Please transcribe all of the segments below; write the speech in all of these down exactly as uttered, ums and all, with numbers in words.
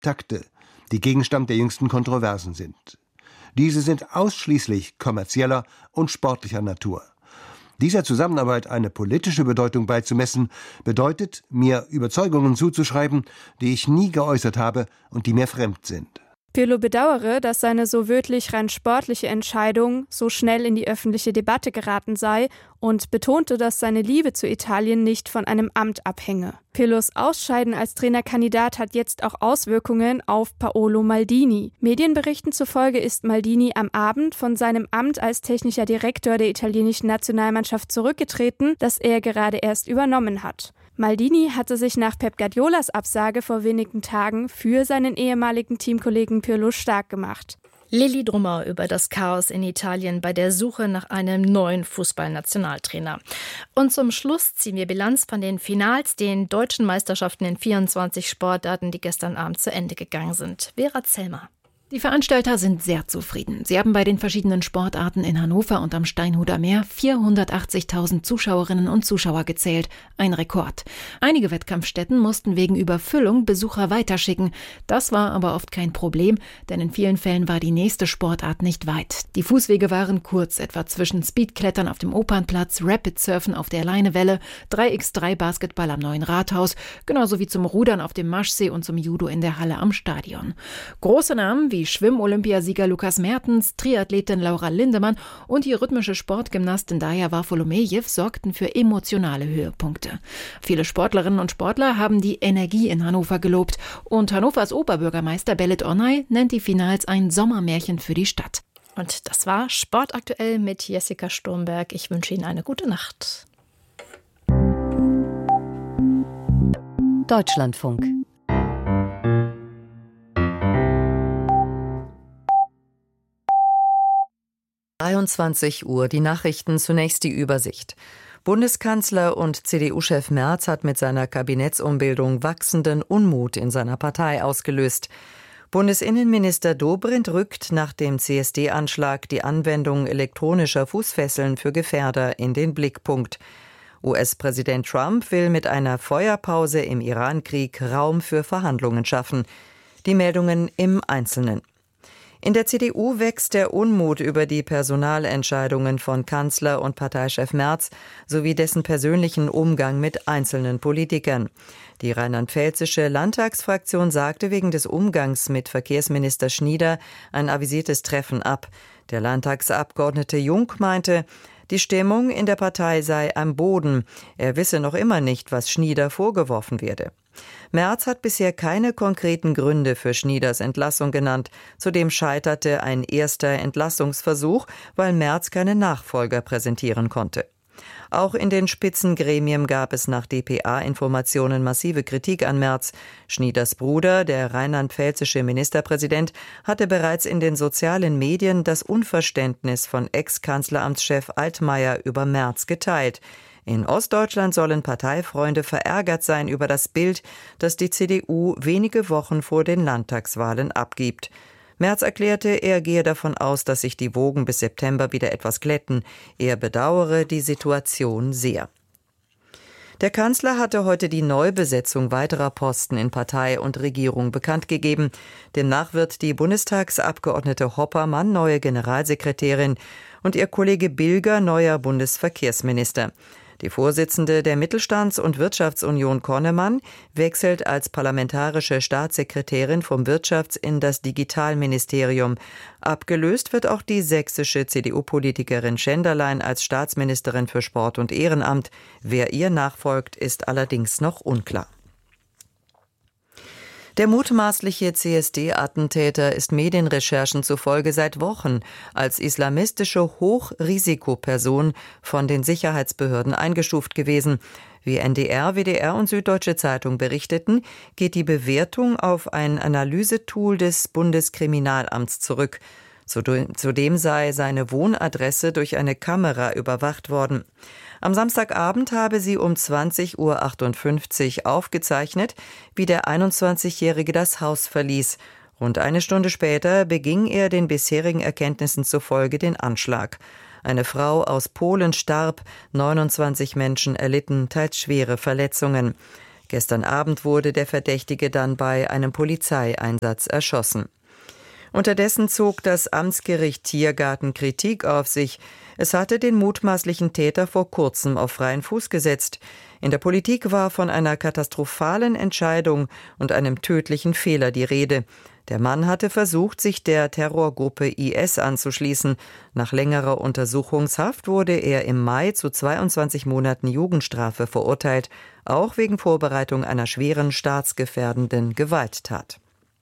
Takte, die Gegenstand der jüngsten Kontroversen sind. Diese sind ausschließlich kommerzieller und sportlicher Natur. Dieser Zusammenarbeit eine politische Bedeutung beizumessen, bedeutet, mir Überzeugungen zuzuschreiben, die ich nie geäußert habe und die mir fremd sind. Pirlo bedauere, dass seine so wörtlich rein sportliche Entscheidung so schnell in die öffentliche Debatte geraten sei und betonte, dass seine Liebe zu Italien nicht von einem Amt abhänge. Pirlos Ausscheiden als Trainerkandidat hat jetzt auch Auswirkungen auf Paolo Maldini. Medienberichten zufolge ist Maldini am Abend von seinem Amt als technischer Direktor der italienischen Nationalmannschaft zurückgetreten, das er gerade erst übernommen hat. Maldini hatte sich nach Pep Guardiolas Absage vor wenigen Tagen für seinen ehemaligen Teamkollegen Pirlo stark gemacht. Lilly Drummer über das Chaos in Italien bei der Suche nach einem neuen Fußballnationaltrainer. Und zum Schluss ziehen wir Bilanz von den Finals, den deutschen Meisterschaften in vierundzwanzig Sportarten, die gestern Abend zu Ende gegangen sind. Vera Zellmer. Die Veranstalter sind sehr zufrieden. Sie haben bei den verschiedenen Sportarten in Hannover und am Steinhuder Meer vierhundertachtzigtausend Zuschauerinnen und Zuschauer gezählt. Ein Rekord. Einige Wettkampfstätten mussten wegen Überfüllung Besucher weiterschicken. Das war aber oft kein Problem, denn in vielen Fällen war die nächste Sportart nicht weit. Die Fußwege waren kurz, etwa zwischen Speedklettern auf dem Opernplatz, Rapid-Surfen auf der Leinewelle, drei gegen drei Basketball am Neuen Rathaus, genauso wie zum Rudern auf dem Maschsee und zum Judo in der Halle am Stadion. Große Namen wie Schwimm-Olympiasieger Lukas Mertens, Triathletin Laura Lindemann und die rhythmische Sportgymnastin Daja Varfolomejew sorgten für emotionale Höhepunkte. Viele Sportlerinnen und Sportler haben die Energie in Hannover gelobt und Hannovers Oberbürgermeister Belit Onay nennt die Finals ein Sommermärchen für die Stadt. Und das war Sportaktuell mit Jessica Sturmberg. Ich wünsche Ihnen eine gute Nacht. Deutschlandfunk. dreiundzwanzig Uhr, die Nachrichten, zunächst die Übersicht. Bundeskanzler und C D U-Chef Merz hat mit seiner Kabinettsumbildung wachsenden Unmut in seiner Partei ausgelöst. Bundesinnenminister Dobrindt rückt nach dem C S D-Anschlag die Anwendung elektronischer Fußfesseln für Gefährder in den Blickpunkt. U S-Präsident Trump will mit einer Feuerpause im Iran-Krieg Raum für Verhandlungen schaffen. Die Meldungen im Einzelnen. In der C D U wächst der Unmut über die Personalentscheidungen von Kanzler und Parteichef Merz sowie dessen persönlichen Umgang mit einzelnen Politikern. Die rheinland-pfälzische Landtagsfraktion sagte wegen des Umgangs mit Verkehrsminister Schnieder ein avisiertes Treffen ab. Der Landtagsabgeordnete Jung meinte, die Stimmung in der Partei sei am Boden. Er wisse noch immer nicht, was Schnieder vorgeworfen werde. Merz hat bisher keine konkreten Gründe für Schnieders Entlassung genannt. Zudem scheiterte ein erster Entlassungsversuch, weil Merz keine Nachfolger präsentieren konnte. Auch in den Spitzengremien gab es nach D P A-Informationen massive Kritik an Merz. Schnieders Bruder, der rheinland-pfälzische Ministerpräsident, hatte bereits in den sozialen Medien das Unverständnis von Ex-Kanzleramtschef Altmaier über Merz geteilt. In Ostdeutschland sollen Parteifreunde verärgert sein über das Bild, das die C D U wenige Wochen vor den Landtagswahlen abgibt. Merz erklärte, er gehe davon aus, dass sich die Wogen bis September wieder etwas glätten. Er bedauere die Situation sehr. Der Kanzler hatte heute die Neubesetzung weiterer Posten in Partei und Regierung bekannt gegeben. Demnach wird die Bundestagsabgeordnete Hoppermann neue Generalsekretärin und ihr Kollege Bilger neuer Bundesverkehrsminister. Die Vorsitzende der Mittelstands- und Wirtschaftsunion Konnemann wechselt als parlamentarische Staatssekretärin vom Wirtschafts- in das Digitalministerium. Abgelöst wird auch die sächsische C D U-Politikerin Schenderlein als Staatsministerin für Sport und Ehrenamt. Wer ihr nachfolgt, ist allerdings noch unklar. Der mutmaßliche C S D-Attentäter ist Medienrecherchen zufolge seit Wochen als islamistische Hochrisikoperson von den Sicherheitsbehörden eingestuft gewesen. Wie N D R, W D R und Süddeutsche Zeitung berichteten, geht die Bewertung auf ein Analysetool des Bundeskriminalamts zurück. Zudem sei seine Wohnadresse durch eine Kamera überwacht worden. Am Samstagabend habe sie um zwanzig Uhr achtundfünfzig aufgezeichnet, wie der einundzwanzigjährige das Haus verließ. Rund eine Stunde später beging er den bisherigen Erkenntnissen zufolge den Anschlag. Eine Frau aus Polen starb, neunundzwanzig Menschen erlitten teils schwere Verletzungen. Gestern Abend wurde der Verdächtige dann bei einem Polizeieinsatz erschossen. Unterdessen zog das Amtsgericht Tiergarten Kritik auf sich. Es hatte den mutmaßlichen Täter vor kurzem auf freien Fuß gesetzt. In der Politik war von einer katastrophalen Entscheidung und einem tödlichen Fehler die Rede. Der Mann hatte versucht, sich der Terrorgruppe I S anzuschließen. Nach längerer Untersuchungshaft wurde er im Mai zu zweiundzwanzig Monaten Jugendstrafe verurteilt, auch wegen Vorbereitung einer schweren staatsgefährdenden Gewalttat.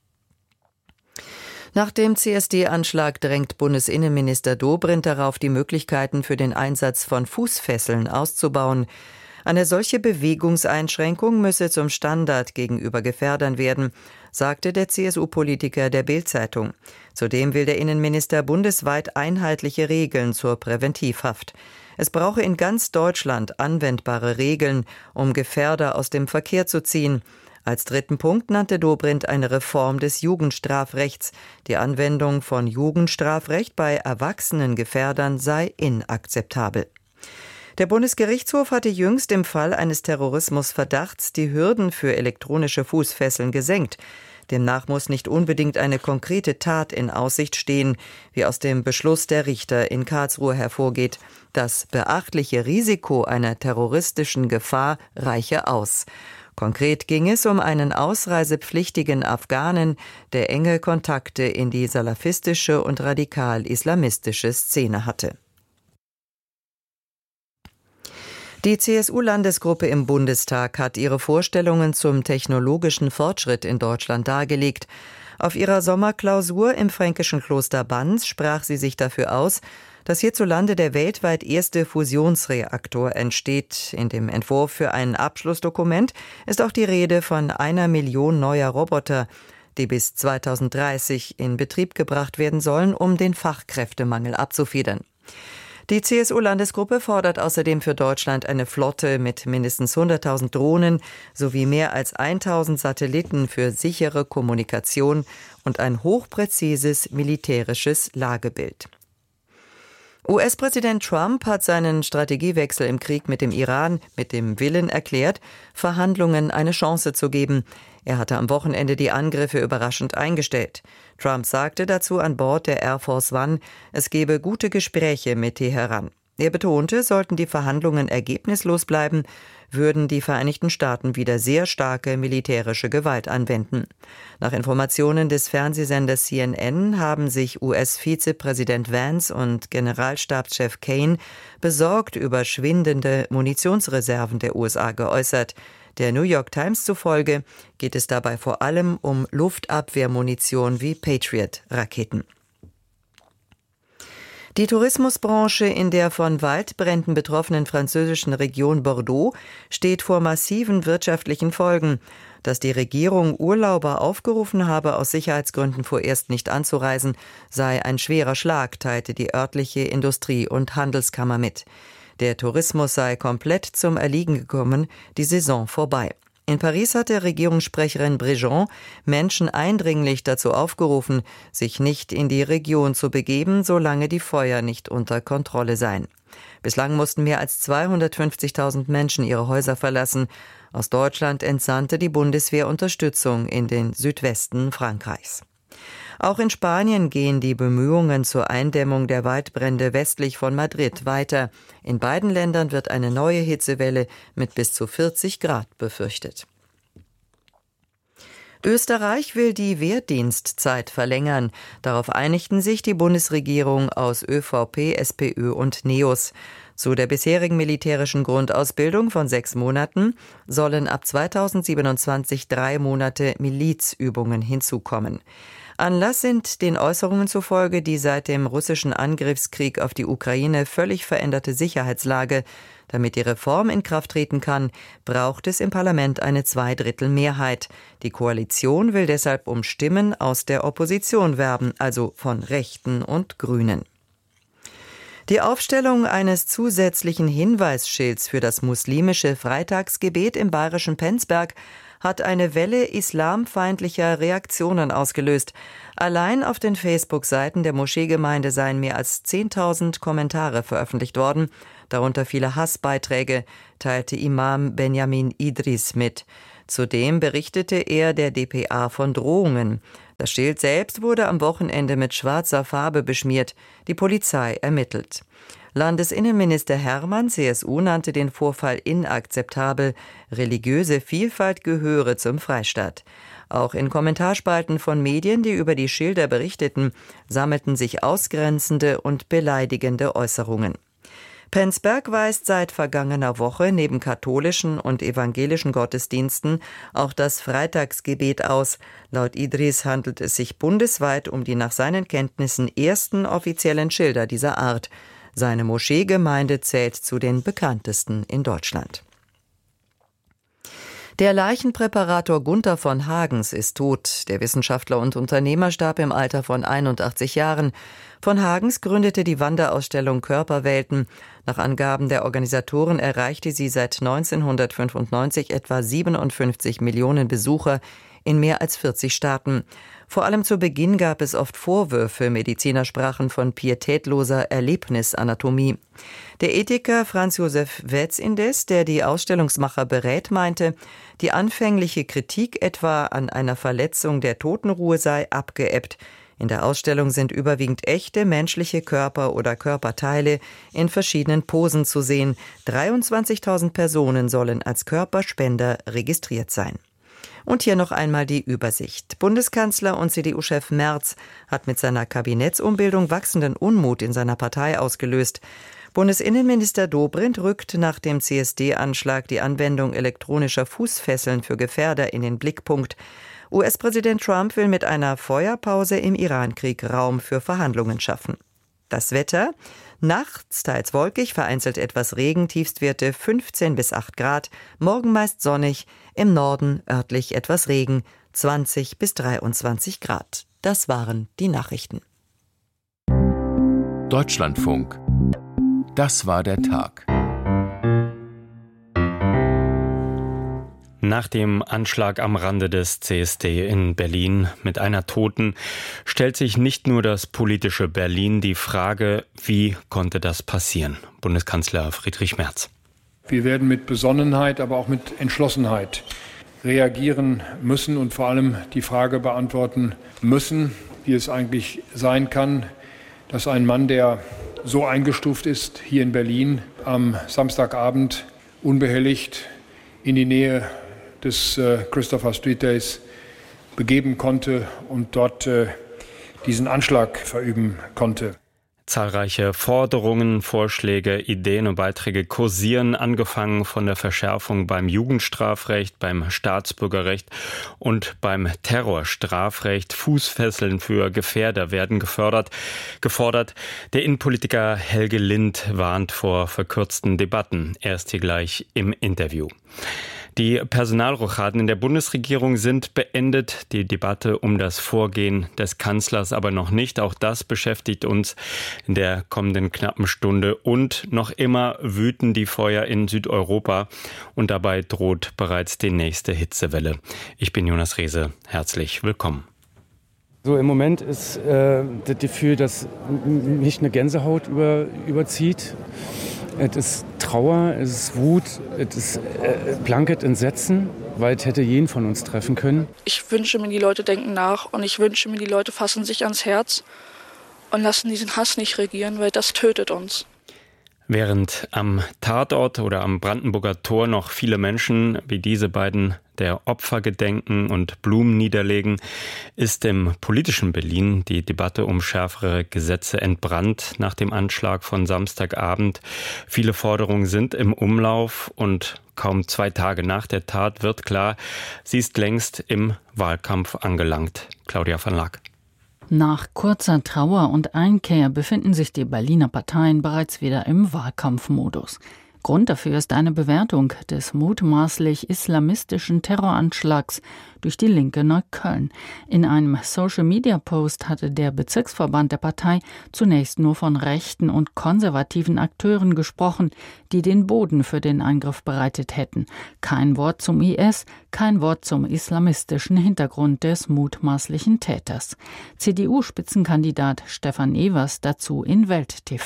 Nach dem C S D-Anschlag drängt Bundesinnenminister Dobrindt darauf, die Möglichkeiten für den Einsatz von Fußfesseln auszubauen. Eine solche Bewegungseinschränkung müsse zum Standard gegenüber Gefährdern werden, sagte der C S U-Politiker der Bild-Zeitung. Zudem will der Innenminister bundesweit einheitliche Regeln zur Präventivhaft. Es brauche in ganz Deutschland anwendbare Regeln, um Gefährder aus dem Verkehr zu ziehen. Als dritten Punkt nannte Dobrindt eine Reform des Jugendstrafrechts. Die Anwendung von Jugendstrafrecht bei erwachsenen Gefährdern sei inakzeptabel. Der Bundesgerichtshof hatte jüngst im Fall eines Terrorismusverdachts die Hürden für elektronische Fußfesseln gesenkt. Demnach muss nicht unbedingt eine konkrete Tat in Aussicht stehen, wie aus dem Beschluss der Richter in Karlsruhe hervorgeht. Das beachtliche Risiko einer terroristischen Gefahr reiche aus. Konkret ging es um einen ausreisepflichtigen Afghanen, der enge Kontakte in die salafistische und radikal-islamistische Szene hatte. Die C S U-Landesgruppe im Bundestag hat ihre Vorstellungen zum technologischen Fortschritt in Deutschland dargelegt. Auf ihrer Sommerklausur im fränkischen Kloster Banz sprach sie sich dafür aus, dass hierzulande der weltweit erste Fusionsreaktor entsteht. In dem Entwurf für ein Abschlussdokument ist auch die Rede von einer Million neuer Roboter, die bis zweitausenddreißig in Betrieb gebracht werden sollen, um den Fachkräftemangel abzufedern. Die C S U-Landesgruppe fordert außerdem für Deutschland eine Flotte mit mindestens hunderttausend Drohnen sowie mehr als tausend Satelliten für sichere Kommunikation und ein hochpräzises militärisches Lagebild. U S-Präsident Trump hat seinen Strategiewechsel im Krieg mit dem Iran mit dem Willen erklärt, Verhandlungen eine Chance zu geben. Er hatte am Wochenende die Angriffe überraschend eingestellt. Trump sagte dazu an Bord der Air Force One, es gebe gute Gespräche mit Teheran. Er betonte, sollten die Verhandlungen ergebnislos bleiben, würden die Vereinigten Staaten wieder sehr starke militärische Gewalt anwenden. Nach Informationen des Fernsehsenders C N N haben sich U S-Vizepräsident Vance und Generalstabschef Kane besorgt über schwindende Munitionsreserven der U S A geäußert. Der New York Times zufolge geht es dabei vor allem um Luftabwehrmunition wie Patriot-Raketen. Die Tourismusbranche in der von Waldbränden betroffenen französischen Region Bordeaux steht vor massiven wirtschaftlichen Folgen. Dass die Regierung Urlauber aufgerufen habe, aus Sicherheitsgründen vorerst nicht anzureisen, sei ein schwerer Schlag, teilte die örtliche Industrie- und Handelskammer mit. Der Tourismus sei komplett zum Erliegen gekommen, die Saison vorbei. In Paris hatte Regierungssprecherin Brejon Menschen eindringlich dazu aufgerufen, sich nicht in die Region zu begeben, solange die Feuer nicht unter Kontrolle seien. Bislang mussten mehr als zweihundertfünfzigtausend Menschen ihre Häuser verlassen. Aus Deutschland entsandte die Bundeswehr Unterstützung in den Südwesten Frankreichs. Auch in Spanien gehen die Bemühungen zur Eindämmung der Waldbrände westlich von Madrid weiter. In beiden Ländern wird eine neue Hitzewelle mit bis zu vierzig Grad befürchtet. Österreich will die Wehrdienstzeit verlängern. Darauf einigten sich die Bundesregierung aus ÖVP, SPÖ und NEOS. Zu der bisherigen militärischen Grundausbildung von sechs Monaten sollen ab zweitausendsiebenundzwanzig drei Monate Milizübungen hinzukommen. Anlass sind den Äußerungen zufolge die seit dem russischen Angriffskrieg auf die Ukraine völlig veränderte Sicherheitslage. Damit die Reform in Kraft treten kann, braucht es im Parlament eine Zweidrittelmehrheit. Die Koalition will deshalb um Stimmen aus der Opposition werben, also von Rechten und Grünen. Die Aufstellung eines zusätzlichen Hinweisschilds für das muslimische Freitagsgebet im bayerischen Penzberg hat eine Welle islamfeindlicher Reaktionen ausgelöst. Allein auf den Facebook-Seiten der Moscheegemeinde seien mehr als zehntausend Kommentare veröffentlicht worden, darunter viele Hassbeiträge, teilte Imam Benjamin Idris mit. Zudem berichtete er der d p a von Drohungen. Das Schild selbst wurde am Wochenende mit schwarzer Farbe beschmiert. Die Polizei ermittelt. Landesinnenminister Hermann, C S U, nannte den Vorfall inakzeptabel. Religiöse Vielfalt gehöre zum Freistaat. Auch in Kommentarspalten von Medien, die über die Schilder berichteten, sammelten sich ausgrenzende und beleidigende Äußerungen. Penzberg weist seit vergangener Woche neben katholischen und evangelischen Gottesdiensten auch das Freitagsgebet aus. Laut Idris handelt es sich bundesweit um die nach seinen Kenntnissen ersten offiziellen Schilder dieser Art. Seine Moscheegemeinde zählt zu den bekanntesten in Deutschland. Der Leichenpräparator Gunther von Hagens ist tot. Der Wissenschaftler und Unternehmer starb im Alter von einundachtzig Jahren. Von Hagens gründete die Wanderausstellung Körperwelten. Nach Angaben der Organisatoren erreichte sie seit neunzehnhundertfünfundneunzig etwa siebenundfünfzig Millionen Besucher in mehr als vierzig Staaten. Vor allem zu Beginn gab es oft Vorwürfe, Mediziner sprachen von pietätloser Erlebnisanatomie. Der Ethiker Franz Josef Wetz indes, der die Ausstellungsmacher berät, meinte, die anfängliche Kritik etwa an einer Verletzung der Totenruhe sei abgeebbt. In der Ausstellung sind überwiegend echte menschliche Körper oder Körperteile in verschiedenen Posen zu sehen. dreiundzwanzigtausend Personen sollen als Körperspender registriert sein. Und hier noch einmal die Übersicht. Bundeskanzler und C D U-Chef Merz hat mit seiner Kabinettsumbildung wachsenden Unmut in seiner Partei ausgelöst. Bundesinnenminister Dobrindt rückt nach dem C S D-Anschlag die Anwendung elektronischer Fußfesseln für Gefährder in den Blickpunkt. U S-Präsident Trump will mit einer Feuerpause im Irankrieg Raum für Verhandlungen schaffen. Das Wetter: Nachts teils wolkig, vereinzelt etwas Regen, Tiefstwerte fünfzehn bis acht Grad, morgen meist sonnig, im Norden örtlich etwas Regen, zwanzig bis dreiundzwanzig Grad. Das waren die Nachrichten. Deutschlandfunk. Das war der Tag. Nach dem Anschlag am Rande des C S D in Berlin mit einer Toten stellt sich nicht nur das politische Berlin die Frage, wie konnte das passieren? Bundeskanzler Friedrich Merz. Wir werden mit Besonnenheit, aber auch mit Entschlossenheit reagieren müssen und vor allem die Frage beantworten müssen, wie es eigentlich sein kann, dass ein Mann, der so eingestuft ist, hier in Berlin am Samstagabend unbehelligt in die Nähe des äh, Christopher Street Days begeben konnte und dort äh, diesen Anschlag verüben konnte. Zahlreiche Forderungen, Vorschläge, Ideen und Beiträge kursieren, angefangen von der Verschärfung beim Jugendstrafrecht, beim Staatsbürgerrecht und beim Terrorstrafrecht. Fußfesseln für Gefährder werden gefördert, gefordert. Der Innenpolitiker Helge Lind warnt vor verkürzten Debatten. Erst hier gleich im Interview. Die Personalrochaden in der Bundesregierung sind beendet. Die Debatte um das Vorgehen des Kanzlers aber noch nicht. Auch das beschäftigt uns in der kommenden knappen Stunde. Und noch immer wüten die Feuer in Südeuropa. Und dabei droht bereits die nächste Hitzewelle. Ich bin Jonas Rehse. Herzlich willkommen. So, im Moment ist äh, das Gefühl, dass mich eine Gänsehaut über, überzieht. Es ist Trauer, es ist Wut, es ist äh, blankes Entsetzen, weil es hätte jeden von uns treffen können. Ich wünsche mir, die Leute denken nach und ich wünsche mir, die Leute fassen sich ans Herz und lassen diesen Hass nicht regieren, weil das tötet uns. Während am Tatort oder am Brandenburger Tor noch viele Menschen wie diese beiden der Opfer gedenken und Blumen niederlegen, ist im politischen Berlin die Debatte um schärfere Gesetze entbrannt nach dem Anschlag von Samstagabend. Viele Forderungen sind im Umlauf und kaum zwei Tage nach der Tat wird klar, sie ist längst im Wahlkampf angelangt. Claudia van Laak. Nach kurzer Trauer und Einkehr befinden sich die Berliner Parteien bereits wieder im Wahlkampfmodus. Grund dafür ist eine Bewertung des mutmaßlich islamistischen Terroranschlags durch die Linke Neukölln. In einem Social-Media-Post hatte der Bezirksverband der Partei zunächst nur von rechten und konservativen Akteuren gesprochen, die den Boden für den Angriff bereitet hätten. Kein Wort zum I S, kein Wort zum islamistischen Hintergrund des mutmaßlichen Täters. C D U-Spitzenkandidat Stefan Evers dazu in Welt T V.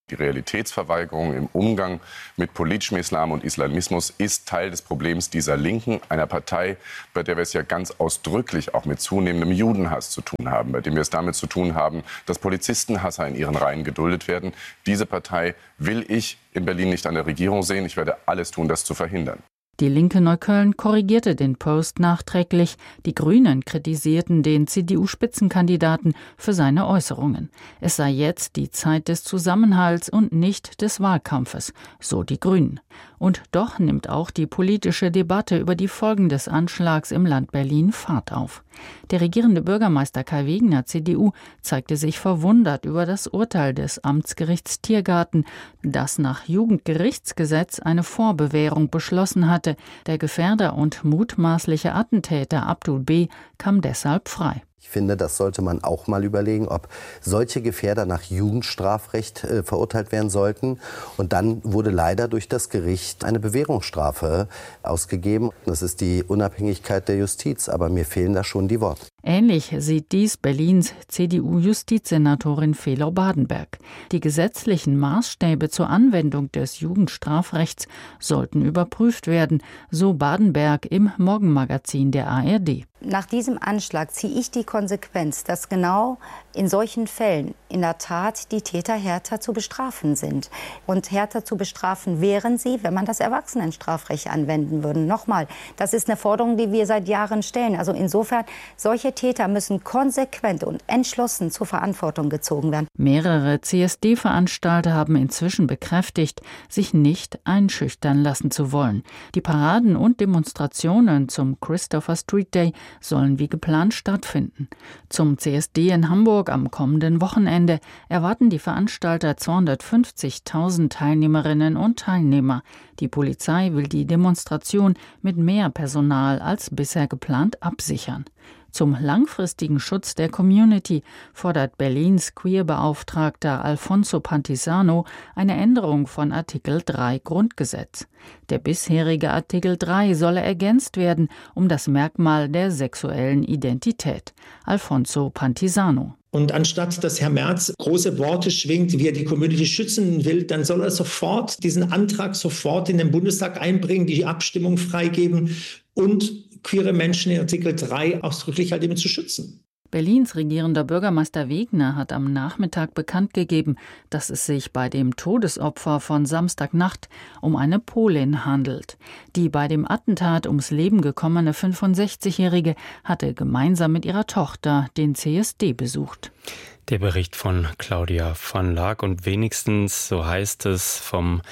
Die Realitätsverweigerung im Umgang mit politischem Islam und Islamismus ist Teil des Problems dieser Linken, einer Partei, bei der wir es ja ganz ausdrücklich auch mit zunehmendem Judenhass zu tun haben, bei dem wir es damit zu tun haben, dass Polizistenhasser in ihren Reihen geduldet werden. Diese Partei will ich in Berlin nicht an der Regierung sehen. Ich werde alles tun, das zu verhindern. Die Linke Neukölln korrigierte den Post nachträglich. Die Grünen kritisierten den C D U-Spitzenkandidaten für seine Äußerungen. Es sei jetzt die Zeit des Zusammenhalts und nicht des Wahlkampfes, so die Grünen. Und doch nimmt auch die politische Debatte über die Folgen des Anschlags im Land Berlin Fahrt auf. Der regierende Bürgermeister Kai Wegner, C D U, zeigte sich verwundert über das Urteil des Amtsgerichts Tiergarten, das nach Jugendgerichtsgesetz eine Vorbewährung beschlossen hatte. Der Gefährder und mutmaßliche Attentäter Abdul B. kam deshalb frei. Ich finde, das sollte man auch mal überlegen, ob solche Gefährder nach Jugendstrafrecht äh, verurteilt werden sollten. Und dann wurde leider durch das Gericht eine Bewährungsstrafe ausgegeben. Das ist die Unabhängigkeit der Justiz, aber mir fehlen da schon die Worte. Ähnlich sieht dies Berlins C D U-Justizsenatorin Fehlau-Badenberg. Die gesetzlichen Maßstäbe zur Anwendung des Jugendstrafrechts sollten überprüft werden, so Badenberg im Morgenmagazin der A R D. Nach diesem Anschlag ziehe ich die Konsequenz, dass genau in solchen Fällen in der Tat die Täter härter zu bestrafen sind. Und härter zu bestrafen wären sie, wenn man das Erwachsenenstrafrecht anwenden würde. Nochmal, das ist eine Forderung, die wir seit Jahren stellen. Also insofern, solche Täter müssen konsequent und entschlossen zur Verantwortung gezogen werden. Mehrere C S D-Veranstalter haben inzwischen bekräftigt, sich nicht einschüchtern lassen zu wollen. Die Paraden und Demonstrationen zum Christopher Street Day sollen wie geplant stattfinden. Zum C S D in Hamburg am kommenden Wochenende erwarten die Veranstalter zweihundertfünfzigtausend Teilnehmerinnen und Teilnehmer. Die Polizei will die Demonstration mit mehr Personal als bisher geplant absichern. Zum langfristigen Schutz der Community fordert Berlins Queerbeauftragter Alfonso Pantisano eine Änderung von Artikel drei Grundgesetz. Der bisherige Artikel drei solle ergänzt werden um das Merkmal der sexuellen Identität. Alfonso Pantisano. Und anstatt dass Herr Merz große Worte schwingt, wie er die Community schützen will, dann soll er sofort diesen Antrag sofort in den Bundestag einbringen, die Abstimmung freigeben und queere Menschen in Artikel drei ausdrücklich halt eben zu schützen. Berlins regierender Bürgermeister Wegner hat am Nachmittag bekannt gegeben, dass es sich bei dem Todesopfer von Samstagnacht um eine Polin handelt. Die bei dem Attentat ums Leben gekommene fünfundsechzigjährige hatte gemeinsam mit ihrer Tochter den C S D besucht. Der Bericht von Claudia van Laak und wenigstens, so heißt es, vom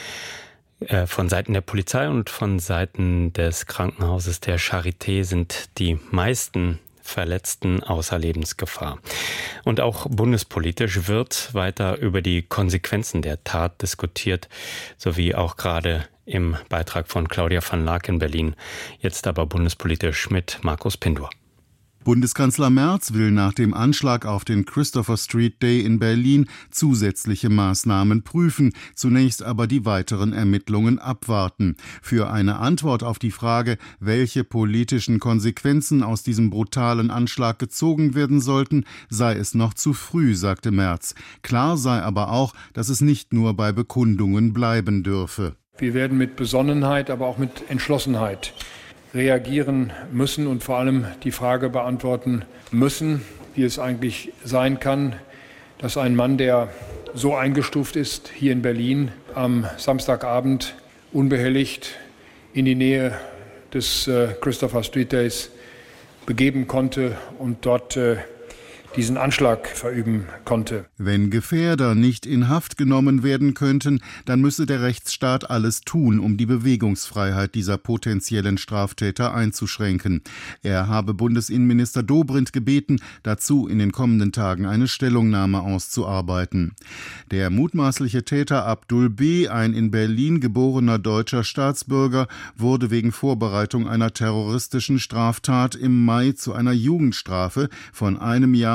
Von Seiten der Polizei und von Seiten des Krankenhauses der Charité sind die meisten Verletzten außer Lebensgefahr. Und auch bundespolitisch wird weiter über die Konsequenzen der Tat diskutiert, sowie auch gerade im Beitrag von Claudia van Laak in Berlin. Jetzt aber bundespolitisch mit Markus Pindor. Bundeskanzler Merz will nach dem Anschlag auf den Christopher Street Day in Berlin zusätzliche Maßnahmen prüfen, zunächst aber die weiteren Ermittlungen abwarten. Für eine Antwort auf die Frage, welche politischen Konsequenzen aus diesem brutalen Anschlag gezogen werden sollten, sei es noch zu früh, sagte Merz. Klar sei aber auch, dass es nicht nur bei Bekundungen bleiben dürfe. Wir werden mit Besonnenheit, aber auch mit Entschlossenheit reagieren müssen und vor allem die Frage beantworten müssen, wie es eigentlich sein kann, dass ein Mann, der so eingestuft ist, hier in Berlin am Samstagabend unbehelligt in die Nähe des äh, Christopher Street Days begeben konnte und dort äh, diesen Anschlag verüben konnte. Wenn Gefährder nicht in Haft genommen werden könnten, dann müsse der Rechtsstaat alles tun, um die Bewegungsfreiheit dieser potenziellen Straftäter einzuschränken. Er habe Bundesinnenminister Dobrindt gebeten, dazu in den kommenden Tagen eine Stellungnahme auszuarbeiten. Der mutmaßliche Täter Abdul B., ein in Berlin geborener deutscher Staatsbürger, wurde wegen Vorbereitung einer terroristischen Straftat im Mai zu einer Jugendstrafe von einem Jahr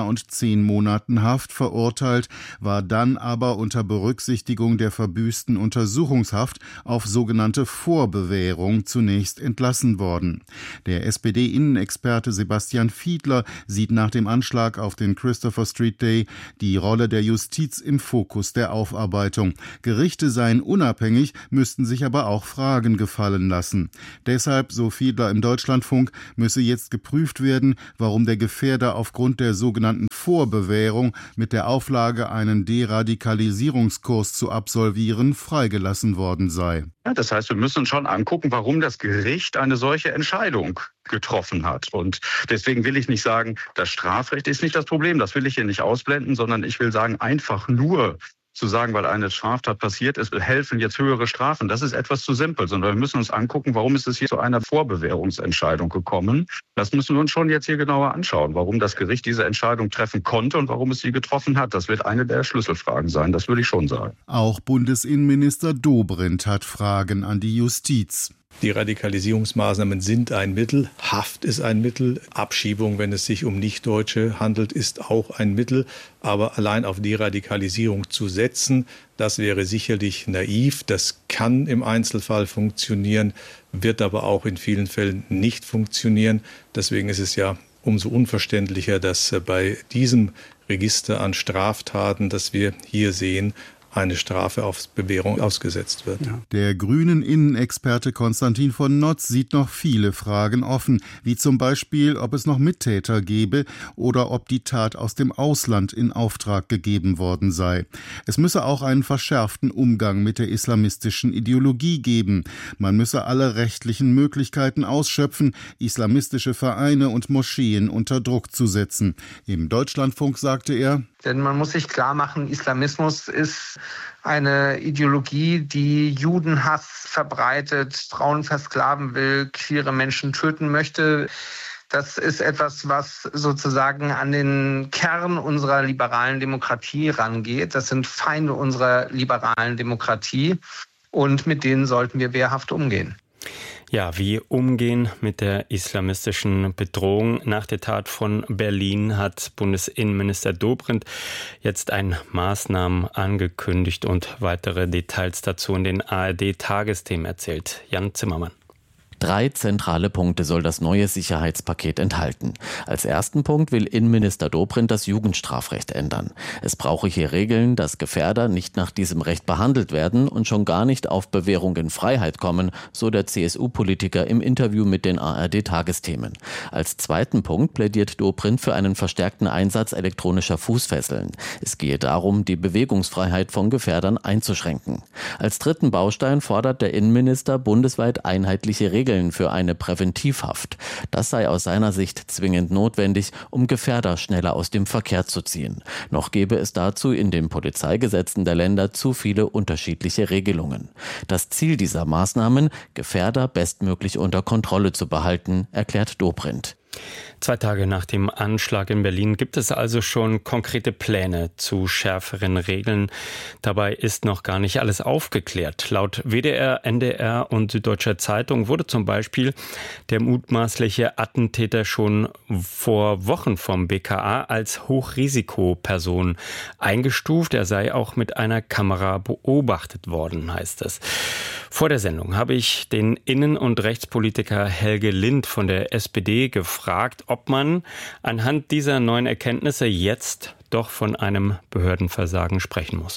Jahr und zehn Monaten Haft verurteilt, war dann aber unter Berücksichtigung der verbüßten Untersuchungshaft auf sogenannte Vorbewährung zunächst entlassen worden. Der S P D-Innenexperte Sebastian Fiedler sieht nach dem Anschlag auf den Christopher Street Day die Rolle der Justiz im Fokus der Aufarbeitung. Gerichte seien unabhängig, müssten sich aber auch Fragen gefallen lassen. Deshalb, so Fiedler im Deutschlandfunk, müsse jetzt geprüft werden, warum der Gefährder aufgrund der sogenannten Vorbewährung mit der Auflage, einen Deradikalisierungskurs zu absolvieren, freigelassen worden sei. Ja, das heißt, wir müssen uns schon angucken, warum das Gericht eine solche Entscheidung getroffen hat. Und deswegen will ich nicht sagen, das Strafrecht ist nicht das Problem, das will ich hier nicht ausblenden, sondern ich will sagen, einfach nur zu sagen, weil eine Straftat passiert ist, helfen jetzt höhere Strafen. Das ist etwas zu simpel, sondern wir müssen uns angucken, warum ist es hier zu einer Vorbewährungsentscheidung gekommen. Das müssen wir uns schon jetzt hier genauer anschauen, warum das Gericht diese Entscheidung treffen konnte und warum es sie getroffen hat. Das wird eine der Schlüsselfragen sein, das würde ich schon sagen. Auch Bundesinnenminister Dobrindt hat Fragen an die Justiz. Die Radikalisierungsmaßnahmen sind ein Mittel, Haft ist ein Mittel, Abschiebung, wenn es sich um Nichtdeutsche handelt, ist auch ein Mittel. Aber allein auf Deradikalisierung zu setzen, das wäre sicherlich naiv. Das kann im Einzelfall funktionieren, wird aber auch in vielen Fällen nicht funktionieren. Deswegen ist es ja umso unverständlicher, dass bei diesem Register an Straftaten, das wir hier sehen, eine Strafe auf Bewährung ausgesetzt wird. Der grünen Innenexperte Konstantin von Notz sieht noch viele Fragen offen, wie zum Beispiel, ob es noch Mittäter gäbe oder ob die Tat aus dem Ausland in Auftrag gegeben worden sei. Es müsse auch einen verschärften Umgang mit der islamistischen Ideologie geben. Man müsse alle rechtlichen Möglichkeiten ausschöpfen, islamistische Vereine und Moscheen unter Druck zu setzen. Im Deutschlandfunk sagte er: Denn man muss sich klar machen, Islamismus ist eine Ideologie, die Judenhass verbreitet, Frauen versklaven will, queere Menschen töten möchte. Das ist etwas, was sozusagen an den Kern unserer liberalen Demokratie rangeht. Das sind Feinde unserer liberalen Demokratie und mit denen sollten wir wehrhaft umgehen. Ja, wie umgehen mit der islamistischen Bedrohung? Nach der Tat von Berlin hat Bundesinnenminister Dobrindt jetzt ein Maßnahmen angekündigt und weitere Details dazu in den A R D-Tagesthemen erzählt. Jan Zimmermann. Drei zentrale Punkte soll das neue Sicherheitspaket enthalten. Als ersten Punkt will Innenminister Dobrindt das Jugendstrafrecht ändern. Es brauche hier Regeln, dass Gefährder nicht nach diesem Recht behandelt werden und schon gar nicht auf Bewährung in Freiheit kommen, so der C S U-Politiker im Interview mit den A R D-Tagesthemen. Als zweiten Punkt plädiert Dobrindt für einen verstärkten Einsatz elektronischer Fußfesseln. Es gehe darum, die Bewegungsfreiheit von Gefährdern einzuschränken. Als dritten Baustein fordert der Innenminister bundesweit einheitliche Regeln für eine Präventivhaft. Das sei aus seiner Sicht zwingend notwendig, um Gefährder schneller aus dem Verkehr zu ziehen. Noch gäbe es dazu in den Polizeigesetzen der Länder zu viele unterschiedliche Regelungen. Das Ziel dieser Maßnahmen, Gefährder bestmöglich unter Kontrolle zu behalten, erklärt Dobrindt. Zwei Tage nach dem Anschlag in Berlin gibt es also schon konkrete Pläne zu schärferen Regeln. Dabei ist noch gar nicht alles aufgeklärt. Laut W D R, N D R und Süddeutscher Zeitung wurde zum Beispiel der mutmaßliche Attentäter schon vor Wochen vom B K A als Hochrisikoperson eingestuft. Er sei auch mit einer Kamera beobachtet worden, heißt es. Vor der Sendung habe ich den Innen- und Rechtspolitiker Helge Lind von der S P D gefragt, ob man anhand dieser neuen Erkenntnisse jetzt doch von einem Behördenversagen sprechen muss.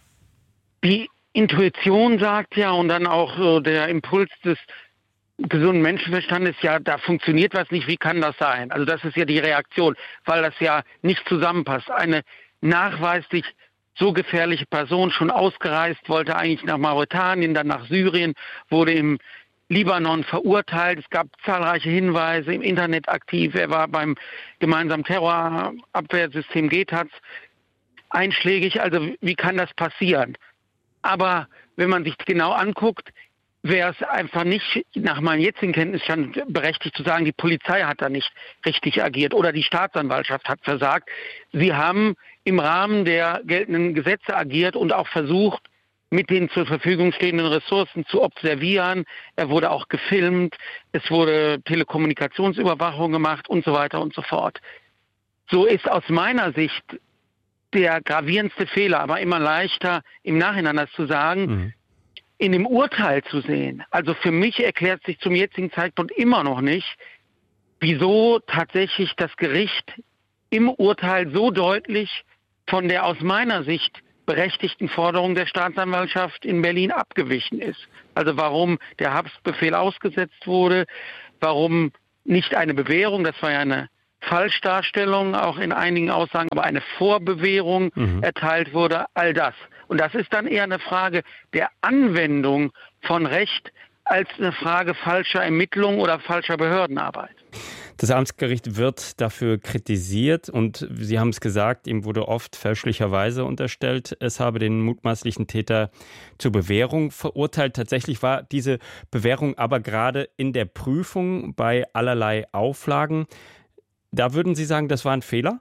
Die Intuition sagt ja, und dann auch so der Impuls des gesunden Menschenverstandes, ja, da funktioniert was nicht, wie kann das sein? Also das ist ja die Reaktion, weil das ja nicht zusammenpasst. Eine nachweislich so gefährliche Person, schon ausgereist, wollte eigentlich nach Mauretanien, dann nach Syrien, wurde im Libanon verurteilt. Es gab zahlreiche Hinweise, im Internet aktiv. Er war beim gemeinsamen Terrorabwehrsystem G T A Z einschlägig. Also wie kann das passieren? Aber wenn man sich genau anguckt, wäre es einfach nicht nach meinem jetzigen Kenntnisstand berechtigt zu sagen, die Polizei hat da nicht richtig agiert oder die Staatsanwaltschaft hat versagt. Sie haben im Rahmen der geltenden Gesetze agiert und auch versucht, mit den zur Verfügung stehenden Ressourcen zu observieren. Er wurde auch gefilmt, es wurde Telekommunikationsüberwachung gemacht und so weiter und so fort. so ist aus meiner Sicht der gravierendste Fehler, aber immer leichter im Nachhinein das zu sagen, mhm. in dem Urteil zu sehen. Also für mich erklärt sich zum jetzigen Zeitpunkt immer noch nicht, wieso tatsächlich das Gericht im Urteil so deutlich von der aus meiner Sicht berechtigten Forderung der Staatsanwaltschaft in Berlin abgewichen ist. Also warum der Haftbefehl ausgesetzt wurde, warum nicht eine Bewährung, das war ja eine Falschdarstellung, auch in einigen Aussagen, aber eine Vorbewährung mhm. erteilt wurde, all das. Und das ist dann eher eine Frage der Anwendung von Recht als eine Frage falscher Ermittlung oder falscher Behördenarbeit. Das Amtsgericht wird dafür kritisiert und Sie haben es gesagt, ihm wurde oft fälschlicherweise unterstellt, es habe den mutmaßlichen Täter zur Bewährung verurteilt. Tatsächlich war diese Bewährung aber gerade in der Prüfung bei allerlei Auflagen. Da würden Sie sagen, das war ein Fehler?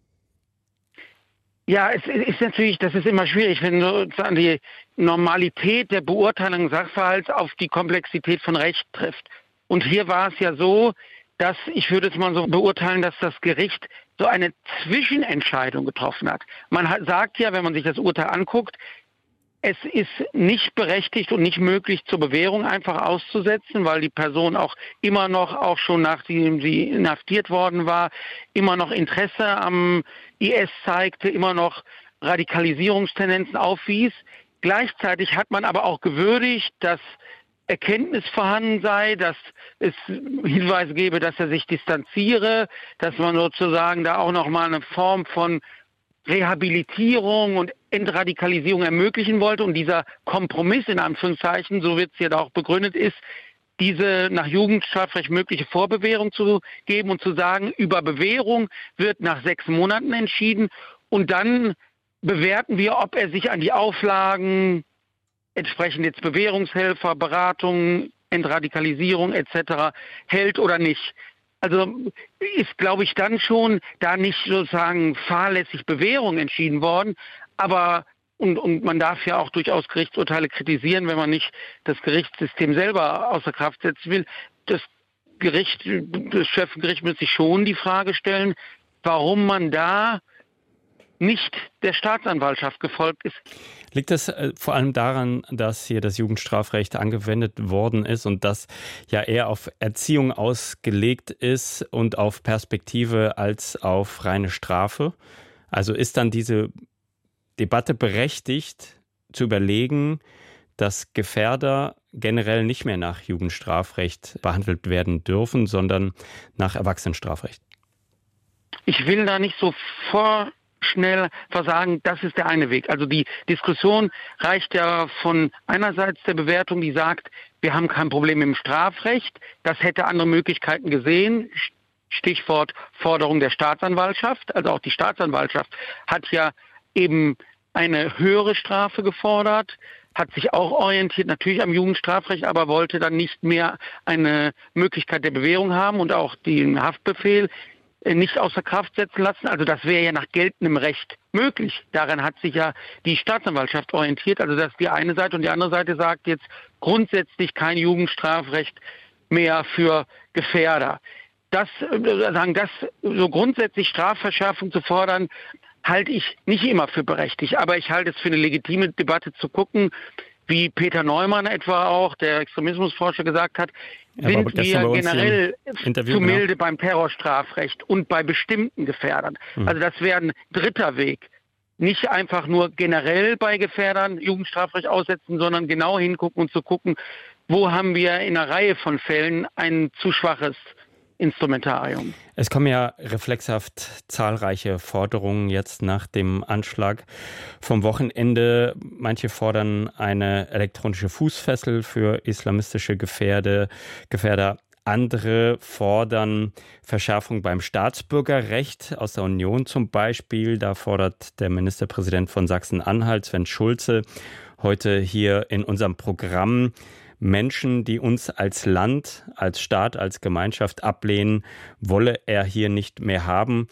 Ja, es ist natürlich, das ist immer schwierig, wenn sozusagen die Normalität der Beurteilung des Sachverhalts auf die Komplexität von Recht trifft. Und hier war es ja so, dass, ich würde es mal so beurteilen, dass das Gericht so eine Zwischenentscheidung getroffen hat. Man hat, sagt ja, wenn man sich das Urteil anguckt, es ist nicht berechtigt und nicht möglich, zur Bewährung einfach auszusetzen, weil die Person auch immer noch, auch schon nachdem sie inhaftiert worden war, immer noch Interesse am I S zeigte, immer noch Radikalisierungstendenzen aufwies. Gleichzeitig hat man aber auch gewürdigt, dass Erkenntnis vorhanden sei, dass es Hinweise gebe, dass er sich distanziere, dass man sozusagen da auch nochmal eine Form von Rehabilitierung und Entradikalisierung ermöglichen wollte. Und dieser Kompromiss in Anführungszeichen, so wird es ja auch begründet, ist, diese nach Jugendstrafrecht mögliche Vorbewährung zu geben und zu sagen, über Bewährung wird nach sechs Monaten entschieden und dann bewerten wir, ob er sich an die Auflagen entsprechend jetzt Bewährungshelfer, Beratung, Entradikalisierung et cetera hält oder nicht. Also ist, glaube ich, dann schon da nicht sozusagen fahrlässig Bewährung entschieden worden, aber und, und man darf ja auch durchaus Gerichtsurteile kritisieren, wenn man nicht das Gerichtssystem selber außer Kraft setzen will. Das Gericht, das Schöffengericht muss sich schon die Frage stellen, warum man da nicht der Staatsanwaltschaft gefolgt ist. Liegt das äh, vor allem daran, dass hier das Jugendstrafrecht angewendet worden ist und das ja eher auf Erziehung ausgelegt ist und auf Perspektive als auf reine Strafe? Also ist dann diese Debatte berechtigt, zu überlegen, dass Gefährder generell nicht mehr nach Jugendstrafrecht behandelt werden dürfen, sondern nach Erwachsenenstrafrecht? Ich will da nicht so vor schnell versagen, das ist der eine Weg. Also die Diskussion reicht ja von einerseits der Bewertung, die sagt, wir haben kein Problem im Strafrecht, das hätte andere Möglichkeiten gesehen. Stichwort Forderung der Staatsanwaltschaft. Also auch die Staatsanwaltschaft hat ja eben eine höhere Strafe gefordert, hat sich auch orientiert natürlich am Jugendstrafrecht, aber wollte dann nicht mehr eine Möglichkeit der Bewährung haben und auch den Haftbefehl nicht außer Kraft setzen lassen. Also das wäre ja nach geltendem Recht möglich. Daran hat sich ja die Staatsanwaltschaft orientiert. Also das ist die eine Seite und die andere Seite sagt jetzt grundsätzlich kein Jugendstrafrecht mehr für Gefährder. Das, sagen, das so grundsätzlich Strafverschärfung zu fordern, halte ich nicht immer für berechtigt. Aber ich halte es für eine legitime Debatte zu gucken, wie Peter Neumann etwa auch, der Extremismusforscher, gesagt hat, sind wir generell zu milde genau. beim Terrorstrafrecht und bei bestimmten Gefährdern. Mhm. Also das wäre ein dritter Weg. Nicht einfach nur generell bei Gefährdern Jugendstrafrecht aussetzen, sondern genau hingucken und zu gucken, wo haben wir in einer Reihe von Fällen ein zu schwaches Instrumentarium. Es kommen ja reflexhaft zahlreiche Forderungen jetzt nach dem Anschlag vom Wochenende. Manche fordern eine elektronische Fußfessel für islamistische Gefährde, Gefährder. Andere fordern Verschärfung beim Staatsbürgerrecht aus der Union zum Beispiel. Da fordert der Ministerpräsident von Sachsen-Anhalt, Sven Schulze, heute hier in unserem Programm: Menschen, die uns als Land, als Staat, als Gemeinschaft ablehnen, wolle er hier nicht mehr haben.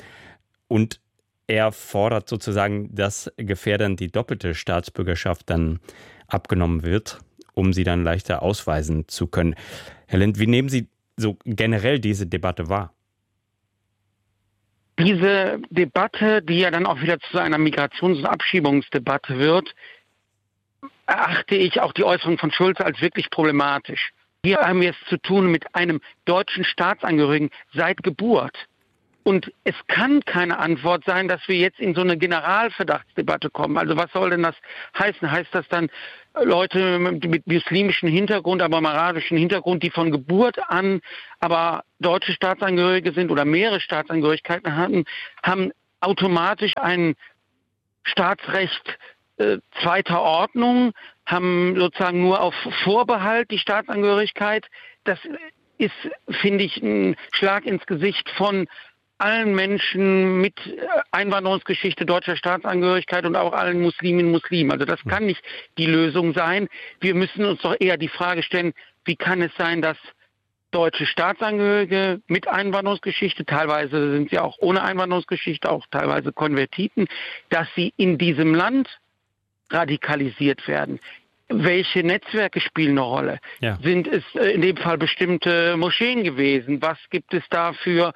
Und er fordert sozusagen, dass Gefährdern die doppelte Staatsbürgerschaft dann abgenommen wird, um sie dann leichter ausweisen zu können. Herr Lind, wie nehmen Sie so generell diese Debatte wahr? Diese Debatte, die ja dann auch wieder zu einer Migrations- und Abschiebungsdebatte wird, erachte ich auch die Äußerung von Schulze als wirklich problematisch. Hier haben wir es zu tun mit einem deutschen Staatsangehörigen seit Geburt. Und es kann keine Antwort sein, dass wir jetzt in so eine Generalverdachtsdebatte kommen. Also was soll denn das heißen? Heißt das dann Leute mit muslimischem Hintergrund, aber arabischen Hintergrund, die von Geburt an aber deutsche Staatsangehörige sind oder mehrere Staatsangehörigkeiten hatten, haben automatisch ein Staatsrecht äh, zweiter Ordnung, haben sozusagen nur auf Vorbehalt die Staatsangehörigkeit. Das ist, finde ich, ein Schlag ins Gesicht von allen Menschen mit Einwanderungsgeschichte, deutscher Staatsangehörigkeit und auch allen Musliminnen und Muslimen. Also das kann nicht die Lösung sein. Wir müssen uns doch eher die Frage stellen, wie kann es sein, dass deutsche Staatsangehörige mit Einwanderungsgeschichte, teilweise sind sie auch ohne Einwanderungsgeschichte, auch teilweise Konvertiten, dass sie in diesem Land radikalisiert werden. Welche Netzwerke spielen eine Rolle? Ja. Sind es in dem Fall bestimmte Moscheen gewesen? Was gibt es da für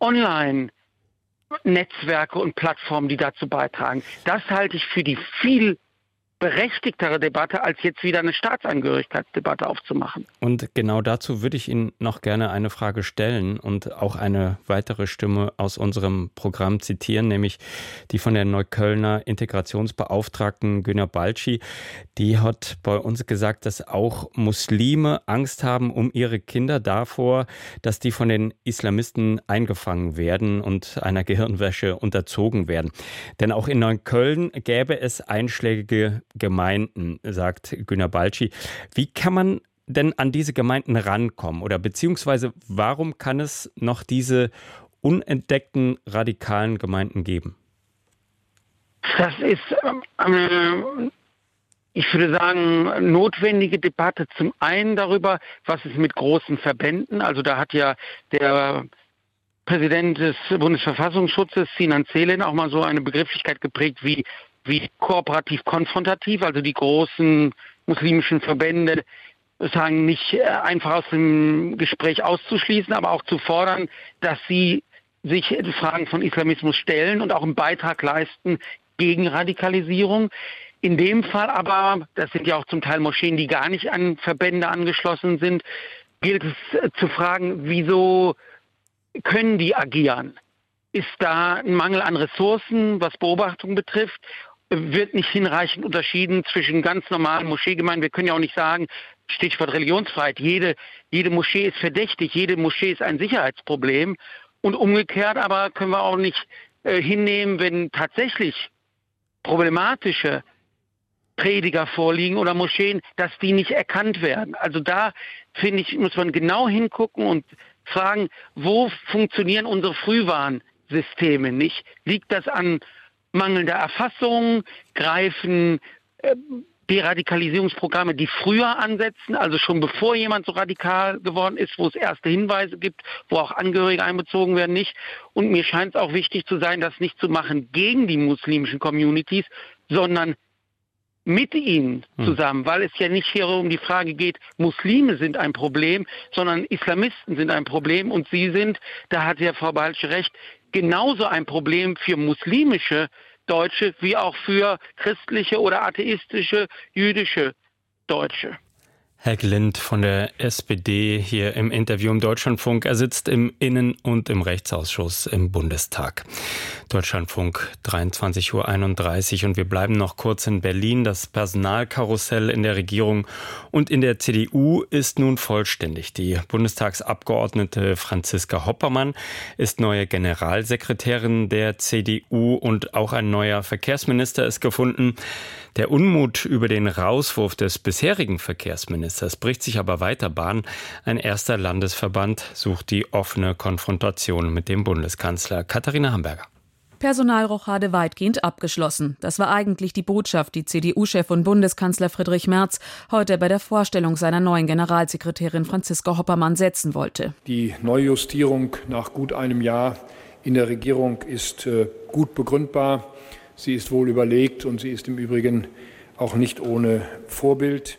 Online-Netzwerke und Plattformen, die dazu beitragen? Das halte ich für die viel berechtigtere Debatte, als jetzt wieder eine Staatsangehörigkeitsdebatte aufzumachen. Und genau dazu würde ich Ihnen noch gerne eine Frage stellen und auch eine weitere Stimme aus unserem Programm zitieren, nämlich die von der Neuköllner Integrationsbeauftragten Günner Balci. Die hat bei uns gesagt, dass auch Muslime Angst haben um ihre Kinder davor, dass die von den Islamisten eingefangen werden und einer Gehirnwäsche unterzogen werden. Denn auch in Neukölln gäbe es einschlägige Gemeinden, sagt Günner Balci. Wie kann man denn an diese Gemeinden rankommen? Oder beziehungsweise warum kann es noch diese unentdeckten radikalen Gemeinden geben? Das ist eine, ich würde sagen, notwendige Debatte. Zum einen darüber, was ist mit großen Verbänden. Also da hat ja der Präsident des Bundesverfassungsschutzes, Sinan Ceylan, auch mal so eine Begrifflichkeit geprägt wie wie kooperativ-konfrontativ, also die großen muslimischen Verbände sagen, nicht einfach aus dem Gespräch auszuschließen, aber auch zu fordern, dass sie sich Fragen von Islamismus stellen und auch einen Beitrag leisten gegen Radikalisierung. In dem Fall aber, das sind ja auch zum Teil Moscheen, die gar nicht an Verbände angeschlossen sind, gilt es zu fragen, wieso können die agieren? Ist da ein Mangel an Ressourcen, was Beobachtung betrifft? Wird nicht hinreichend unterschieden zwischen ganz normalen Moscheegemeinden. Wir können ja auch nicht sagen, Stichwort Religionsfreiheit, jede, jede Moschee ist verdächtig, jede Moschee ist ein Sicherheitsproblem. Und umgekehrt aber können wir auch nicht äh, hinnehmen, wenn tatsächlich problematische Prediger vorliegen oder Moscheen, dass die nicht erkannt werden. Also da, finde ich, muss man genau hingucken und fragen, wo funktionieren unsere Frühwarnsysteme nicht? Liegt das an mangelnder Erfassung? Greifen äh, Deradikalisierungsprogramme, die früher ansetzen, also schon bevor jemand so radikal geworden ist, wo es erste Hinweise gibt, wo auch Angehörige einbezogen werden, nicht? Und mir scheint es auch wichtig zu sein, das nicht zu machen gegen die muslimischen Communities, sondern mit ihnen zusammen, weil es ja nicht hier um die Frage geht, Muslime sind ein Problem, sondern Islamisten sind ein Problem und sie sind, da hat ja Frau Balci recht, genauso ein Problem für muslimische Deutsche wie auch für christliche oder atheistische jüdische Deutsche. Helge Lind von der S P D hier im Interview im Deutschlandfunk. Er sitzt im Innen- und im Rechtsausschuss im Bundestag. Deutschlandfunk, dreiundzwanzig Uhr einunddreißig, und wir bleiben noch kurz in Berlin. Das Personalkarussell in der Regierung und in der C D U ist nun vollständig. Die Bundestagsabgeordnete Franziska Hoppermann ist neue Generalsekretärin der C D U und auch ein neuer Verkehrsminister ist gefunden. Der Unmut über den Rauswurf des bisherigen Verkehrsministers bricht sich aber weiter Bahn. Ein erster Landesverband sucht die offene Konfrontation mit dem Bundeskanzler. Katharina Hamburger. Personalrochade weitgehend abgeschlossen. Das war eigentlich die Botschaft, die C D U-Chef und Bundeskanzler Friedrich Merz heute bei der Vorstellung seiner neuen Generalsekretärin Franziska Hoppermann setzen wollte. Die Neujustierung nach gut einem Jahr in der Regierung ist äh, gut begründbar. Sie ist wohl überlegt und sie ist im Übrigen auch nicht ohne Vorbild.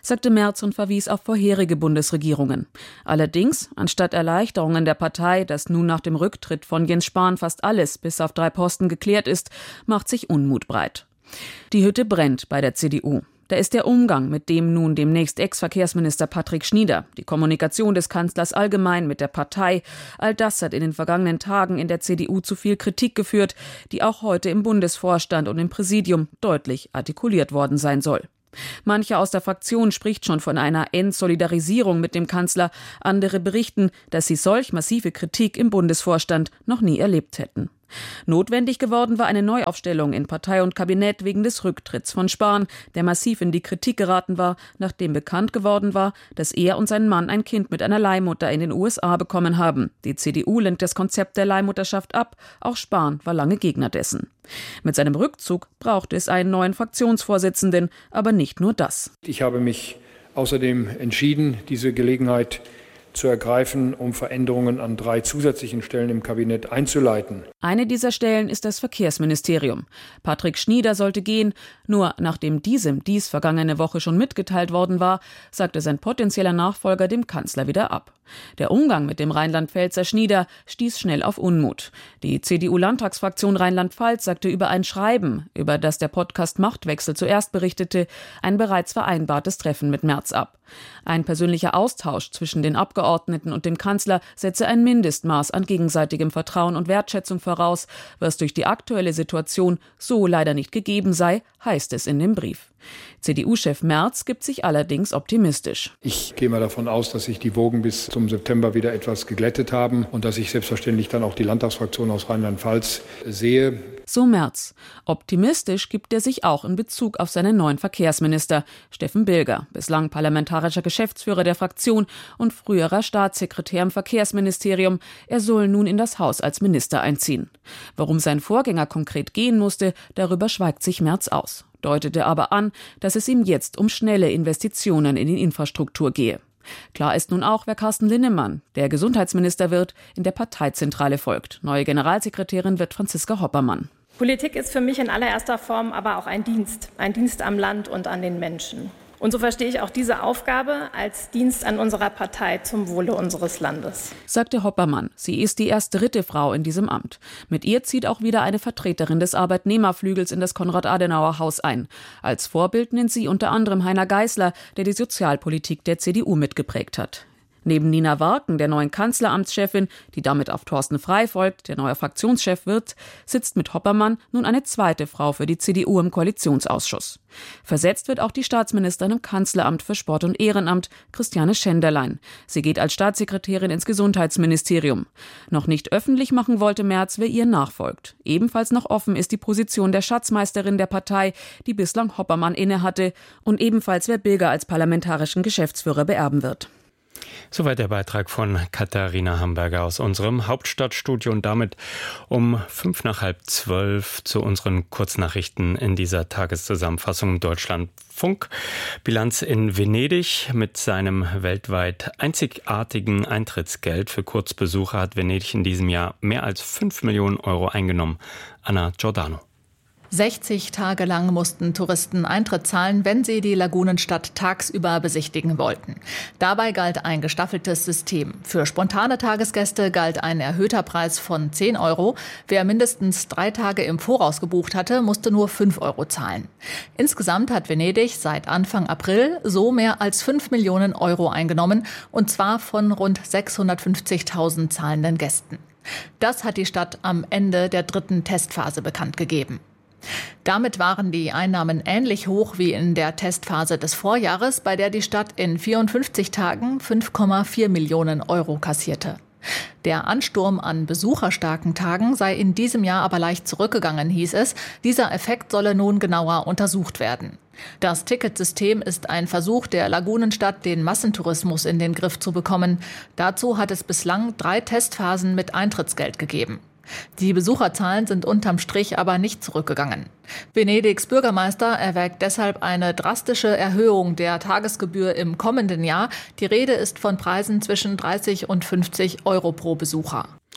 sagte Merz und verwies auf vorherige Bundesregierungen. Allerdings, anstatt Erleichterungen der Partei, dass nun nach dem Rücktritt von Jens Spahn fast alles bis auf drei Posten geklärt ist, macht sich Unmut breit. Die Hütte brennt bei der C D U. Da ist der Umgang mit dem nun demnächst Ex-Verkehrsminister Patrick Schnieder, die Kommunikation des Kanzlers allgemein mit der Partei. All das hat in den vergangenen Tagen in der C D U zu viel Kritik geführt, die auch heute im Bundesvorstand und im Präsidium deutlich artikuliert worden sein soll. Mancher aus der Fraktion spricht schon von einer Entsolidarisierung mit dem Kanzler. Andere berichten, dass sie solch massive Kritik im Bundesvorstand noch nie erlebt hätten. Notwendig geworden war eine Neuaufstellung in Partei und Kabinett wegen des Rücktritts von Spahn, der massiv in die Kritik geraten war, nachdem bekannt geworden war, dass er und sein Mann ein Kind mit einer Leihmutter in den U S A bekommen haben. Die C D U lehnt das Konzept der Leihmutterschaft ab, auch Spahn war lange Gegner dessen. Mit seinem Rückzug brauchte es einen neuen Fraktionsvorsitzenden, aber nicht nur das. Ich habe mich außerdem entschieden, diese Gelegenheit zu ergreifen, um Veränderungen an drei zusätzlichen Stellen im Kabinett einzuleiten. Eine dieser Stellen ist das Verkehrsministerium. Patrick Schnieder sollte gehen, nur nachdem diesem dies vergangene Woche schon mitgeteilt worden war, sagte sein potenzieller Nachfolger dem Kanzler wieder ab. Der Umgang mit dem Rheinland-Pfälzer Schnieder stieß schnell auf Unmut. Die C D U-Landtagsfraktion Rheinland-Pfalz sagte über ein Schreiben, über das der Podcast Machtwechsel zuerst berichtete, ein bereits vereinbartes Treffen mit Merz ab. Ein persönlicher Austausch zwischen den Abgeordneten und dem Kanzler setze ein Mindestmaß an gegenseitigem Vertrauen und Wertschätzung voraus, was durch die aktuelle Situation so leider nicht gegeben sei, heißt es in dem Brief. C D U-Chef Merz gibt sich allerdings optimistisch. Ich gehe mal davon aus, dass sich die Wogen bis zum September wieder etwas geglättet haben und dass ich selbstverständlich dann auch die Landtagsfraktion aus Rheinland-Pfalz sehe. So Merz. Optimistisch gibt er sich auch in Bezug auf seinen neuen Verkehrsminister, Steffen Bilger, bislang parlamentarischer Geschäftsführer der Fraktion und früherer Staatssekretär im Verkehrsministerium. Er soll nun in das Haus als Minister einziehen. Warum sein Vorgänger konkret gehen musste, darüber schweigt sich Merz aus, deutete aber an, dass es ihm jetzt um schnelle Investitionen in die Infrastruktur gehe. Klar ist nun auch, wer Carsten Linnemann, der Gesundheitsminister wird, in der Parteizentrale folgt. Neue Generalsekretärin wird Franziska Hoppermann. Politik ist für mich in allererster Form aber auch ein Dienst, ein Dienst am Land und an den Menschen. Und so verstehe ich auch diese Aufgabe als Dienst an unserer Partei zum Wohle unseres Landes, sagte Hoppermann. Sie ist die erst dritte Frau in diesem Amt. Mit ihr zieht auch wieder eine Vertreterin des Arbeitnehmerflügels in das Konrad-Adenauer-Haus ein. Als Vorbild nennt sie unter anderem Heiner Geißler, der die Sozialpolitik der C D U mitgeprägt hat. Neben Nina Warken, der neuen Kanzleramtschefin, die damit auf Thorsten Frey folgt, der neuer Fraktionschef wird, sitzt mit Hoppermann nun eine zweite Frau für die C D U im Koalitionsausschuss. Versetzt wird auch die Staatsministerin im Kanzleramt für Sport und Ehrenamt, Christiane Schenderlein. Sie geht als Staatssekretärin ins Gesundheitsministerium. Noch nicht öffentlich machen wollte Merz, wer ihr nachfolgt. Ebenfalls noch offen ist die Position der Schatzmeisterin der Partei, die bislang Hoppermann innehatte, und ebenfalls wer Bilger als parlamentarischen Geschäftsführer beerben wird. Soweit der Beitrag von Katharina Hamburger aus unserem Hauptstadtstudio und damit um fünf nach halb zwölf zu unseren Kurznachrichten in dieser Tageszusammenfassung Deutschlandfunk. Bilanz in Venedig. Mit seinem weltweit einzigartigen Eintrittsgeld für Kurzbesucher hat Venedig in diesem Jahr mehr als fünf Millionen Euro eingenommen. Anna Giordano. sechzig Tage lang mussten Touristen Eintritt zahlen, wenn sie die Lagunenstadt tagsüber besichtigen wollten. Dabei galt ein gestaffeltes System. Für spontane Tagesgäste galt ein erhöhter Preis von zehn Euro. Wer mindestens drei Tage im Voraus gebucht hatte, musste nur fünf Euro zahlen. Insgesamt hat Venedig seit Anfang April so mehr als fünf Millionen Euro eingenommen, und zwar von rund sechshundertfünfzigtausend zahlenden Gästen. Das hat die Stadt am Ende der dritten Testphase bekannt gegeben. Damit waren die Einnahmen ähnlich hoch wie in der Testphase des Vorjahres, bei der die Stadt in vierundfünfzig Tagen fünf Komma vier Millionen Euro kassierte. Der Ansturm an besucherstarken Tagen sei in diesem Jahr aber leicht zurückgegangen, hieß es. Dieser Effekt solle nun genauer untersucht werden. Das Ticketsystem ist ein Versuch der Lagunenstadt, den Massentourismus in den Griff zu bekommen. Dazu hat es bislang drei Testphasen mit Eintrittsgeld gegeben. Die Besucherzahlen sind unterm Strich aber nicht zurückgegangen. Venedigs Bürgermeister erwägt deshalb eine drastische Erhöhung der Tagesgebühr im kommenden Jahr. Die Rede ist von Preisen zwischen dreißig und fünfzig Euro pro Besucher.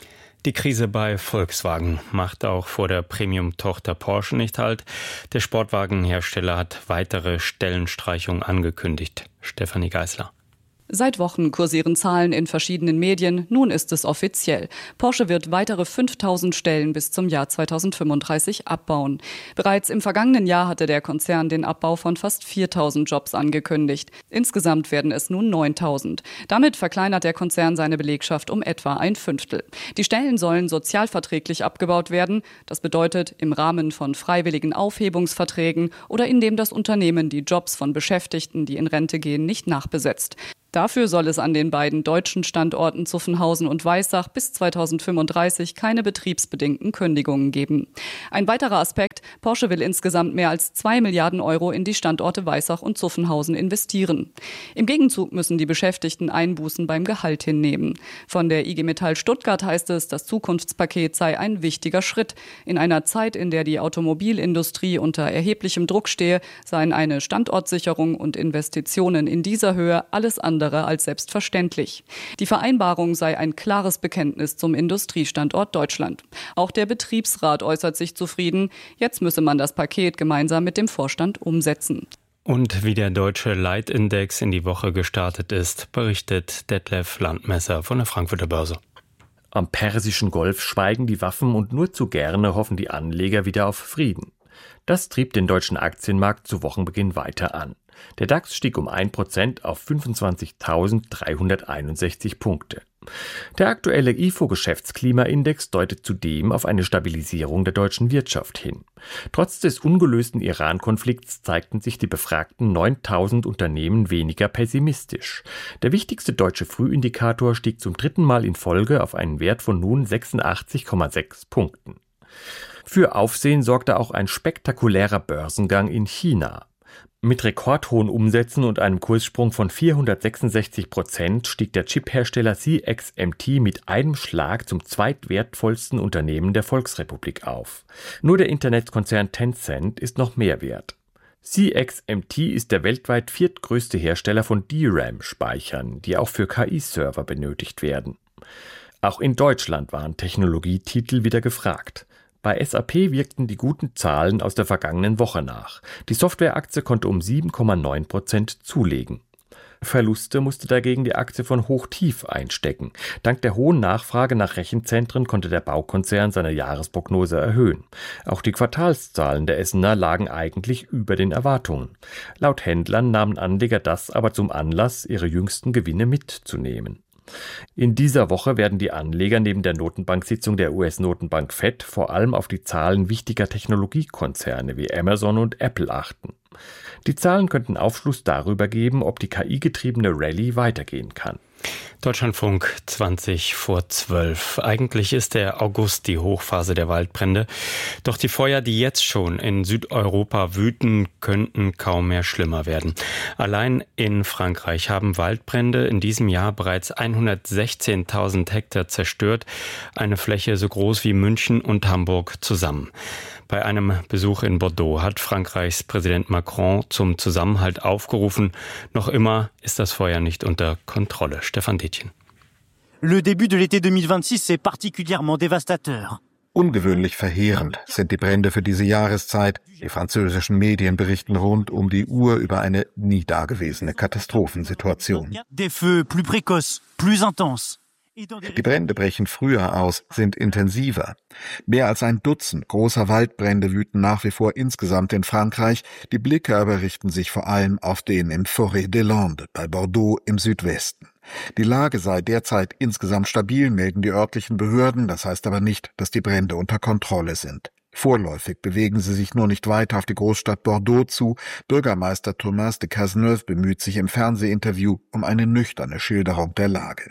Die Krise bei Volkswagen macht auch vor der Premium-Tochter Porsche nicht halt. Der Sportwagenhersteller hat weitere Stellenstreichungen angekündigt. Stefanie Geisler. Seit Wochen kursieren Zahlen in verschiedenen Medien. Nun ist es offiziell. Porsche wird weitere fünftausend Stellen bis zum Jahr zweitausendfünfunddreißig abbauen. Bereits im vergangenen Jahr hatte der Konzern den Abbau von fast viertausend Jobs angekündigt. Insgesamt werden es nun neuntausend. Damit verkleinert der Konzern seine Belegschaft um etwa ein Fünftel. Die Stellen sollen sozialverträglich abgebaut werden. Das bedeutet im Rahmen von freiwilligen Aufhebungsverträgen oder indem das Unternehmen die Jobs von Beschäftigten, die in Rente gehen, nicht nachbesetzt. Dafür soll es an den beiden deutschen Standorten Zuffenhausen und Weissach bis zweitausendfünfunddreißig keine betriebsbedingten Kündigungen geben. Ein weiterer Aspekt: Porsche will insgesamt mehr als zwei Milliarden Euro in die Standorte Weissach und Zuffenhausen investieren. Im Gegenzug müssen die Beschäftigten Einbußen beim Gehalt hinnehmen. Von der I G Metall Stuttgart heißt es, das Zukunftspaket sei ein wichtiger Schritt. In einer Zeit, in der die Automobilindustrie unter erheblichem Druck stehe, seien eine Standortsicherung und Investitionen in dieser Höhe alles andere als selbstverständlich. Die Vereinbarung sei ein klares Bekenntnis zum Industriestandort Deutschland. Auch der Betriebsrat äußert sich zufrieden. Jetzt müsse man das Paket gemeinsam mit dem Vorstand umsetzen. Und wie der deutsche Leitindex in die Woche gestartet ist, berichtet Detlef Landmesser von der Frankfurter Börse. Am Persischen Golf schweigen die Waffen und nur zu gerne hoffen die Anleger wieder auf Frieden. Das trieb den deutschen Aktienmarkt zu Wochenbeginn weiter an. Der DAX stieg um ein Prozent auf fünfundzwanzigtausenddreihunderteinundsechzig Punkte. Der aktuelle I F O-Geschäftsklimaindex deutet zudem auf eine Stabilisierung der deutschen Wirtschaft hin. Trotz des ungelösten Iran-Konflikts zeigten sich die befragten neuntausend Unternehmen weniger pessimistisch. Der wichtigste deutsche Frühindikator stieg zum dritten Mal in Folge auf einen Wert von nun sechsundachtzig Komma sechs Punkten. Für Aufsehen sorgte auch ein spektakulärer Börsengang in China. Mit rekordhohen Umsätzen und einem Kurssprung von vierhundertsechsundsechzig Prozent stieg der Chiphersteller C X M T mit einem Schlag zum zweitwertvollsten Unternehmen der Volksrepublik auf. Nur der Internetkonzern Tencent ist noch mehr wert. C X M T ist der weltweit viertgrößte Hersteller von D RAM-Speichern, die auch für K I-Server benötigt werden. Auch in Deutschland waren Technologietitel wieder gefragt. Bei S A P wirkten die guten Zahlen aus der vergangenen Woche nach. Die Softwareaktie konnte um sieben Komma neun Prozent zulegen. Verluste musste dagegen die Aktie von Hochtief einstecken. Dank der hohen Nachfrage nach Rechenzentren konnte der Baukonzern seine Jahresprognose erhöhen. Auch die Quartalszahlen der Essener lagen eigentlich über den Erwartungen. Laut Händlern nahmen Anleger das aber zum Anlass, ihre jüngsten Gewinne mitzunehmen. In dieser Woche werden die Anleger neben der Notenbanksitzung der U S-Notenbank Fed vor allem auf die Zahlen wichtiger Technologiekonzerne wie Amazon und Apple achten. Die Zahlen könnten Aufschluss darüber geben, ob die K I-getriebene Rallye weitergehen kann. Deutschlandfunk zwanzig vor zwölf. Eigentlich ist der August die Hochphase der Waldbrände. Doch die Feuer, die jetzt schon in Südeuropa wüten, könnten kaum mehr schlimmer werden. Allein in Frankreich haben Waldbrände in diesem Jahr bereits hundertsechzehntausend Hektar zerstört. Eine Fläche so groß wie München und Hamburg zusammen. Bei einem Besuch in Bordeaux hat Frankreichs Präsident Macron zum Zusammenhalt aufgerufen. Noch immer ist das Feuer nicht unter Kontrolle. Stefan Detjen. Le début de l'été deux mille vingt-six est particulièrement dévastateur. Ungewöhnlich verheerend sind die Brände für diese Jahreszeit. Die französischen Medien berichten rund um die Uhr über eine nie dagewesene Katastrophensituation. Des feux plus précoces, plus intenses. Die Brände brechen früher aus, sind intensiver. Mehr als ein Dutzend großer Waldbrände wüten nach wie vor insgesamt in Frankreich. Die Blicke aber richten sich vor allem auf den in Forêt des Landes bei Bordeaux im Südwesten. Die Lage sei derzeit insgesamt stabil, melden die örtlichen Behörden. Das heißt aber nicht, dass die Brände unter Kontrolle sind. Vorläufig bewegen sie sich nur nicht weiter auf die Großstadt Bordeaux zu. Bürgermeister Thomas de Cazeneuve bemüht sich im Fernsehinterview um eine nüchterne Schilderung der Lage.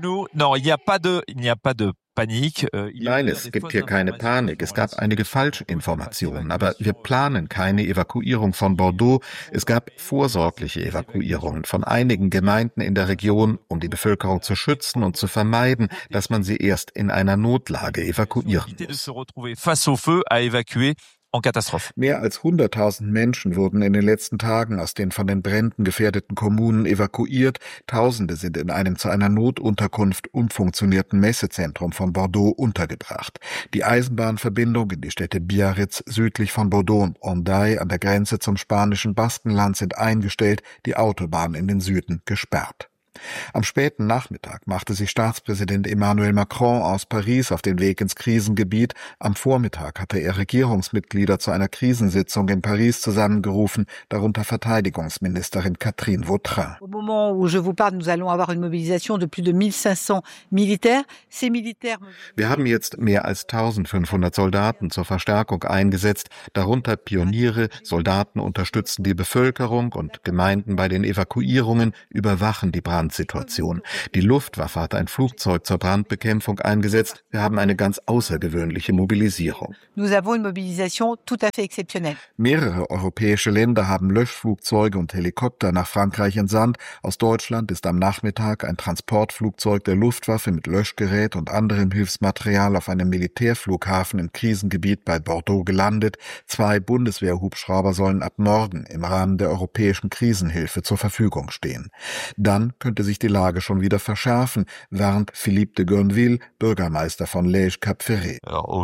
Nein, es gibt hier keine Panik. Es gab einige Falschinformationen, aber wir planen keine Evakuierung von Bordeaux. Es gab vorsorgliche Evakuierungen von einigen Gemeinden in der Region, um die Bevölkerung zu schützen und zu vermeiden, dass man sie erst in einer Notlage evakuieren muss. Mehr als hunderttausend Menschen wurden in den letzten Tagen aus den von den Bränden gefährdeten Kommunen evakuiert. Tausende sind in einem zu einer Notunterkunft umfunktionierten Messezentrum von Bordeaux untergebracht. Die Eisenbahnverbindung in die Städte Biarritz südlich von Bordeaux und Hendaye an der Grenze zum spanischen Baskenland sind eingestellt, die Autobahn in den Süden gesperrt. Am späten Nachmittag machte sich Staatspräsident Emmanuel Macron aus Paris auf den Weg ins Krisengebiet. Am Vormittag hatte er Regierungsmitglieder zu einer Krisensitzung in Paris zusammengerufen, darunter Verteidigungsministerin Catherine Vautrin. Au moment où je vous parle, nous allons avoir une mobilisation de plus de mille cinq cents militaires. Ces militaires... Wir haben jetzt mehr als eintausendfünfhundert Soldaten zur Verstärkung eingesetzt, darunter Pioniere. Soldaten unterstützen die Bevölkerung und Gemeinden bei den Evakuierungen, überwachen die Brand Situation. Die Luftwaffe hat ein Flugzeug zur Brandbekämpfung eingesetzt. Wir haben eine ganz außergewöhnliche Mobilisierung. Nous avons une mobilisation tout à fait exceptionnelle. Mehrere europäische Länder haben Löschflugzeuge und Helikopter nach Frankreich entsandt. Aus Deutschland ist am Nachmittag ein Transportflugzeug der Luftwaffe mit Löschgerät und anderem Hilfsmaterial auf einem Militärflughafen im Krisengebiet bei Bordeaux gelandet. Zwei Bundeswehrhubschrauber sollen ab morgen im Rahmen der europäischen Krisenhilfe zur Verfügung stehen. Dann könnte sich die Lage schon wieder verschärfen, warnt Philippe de Gonville, Bürgermeister von Lège-Cap-Ferré.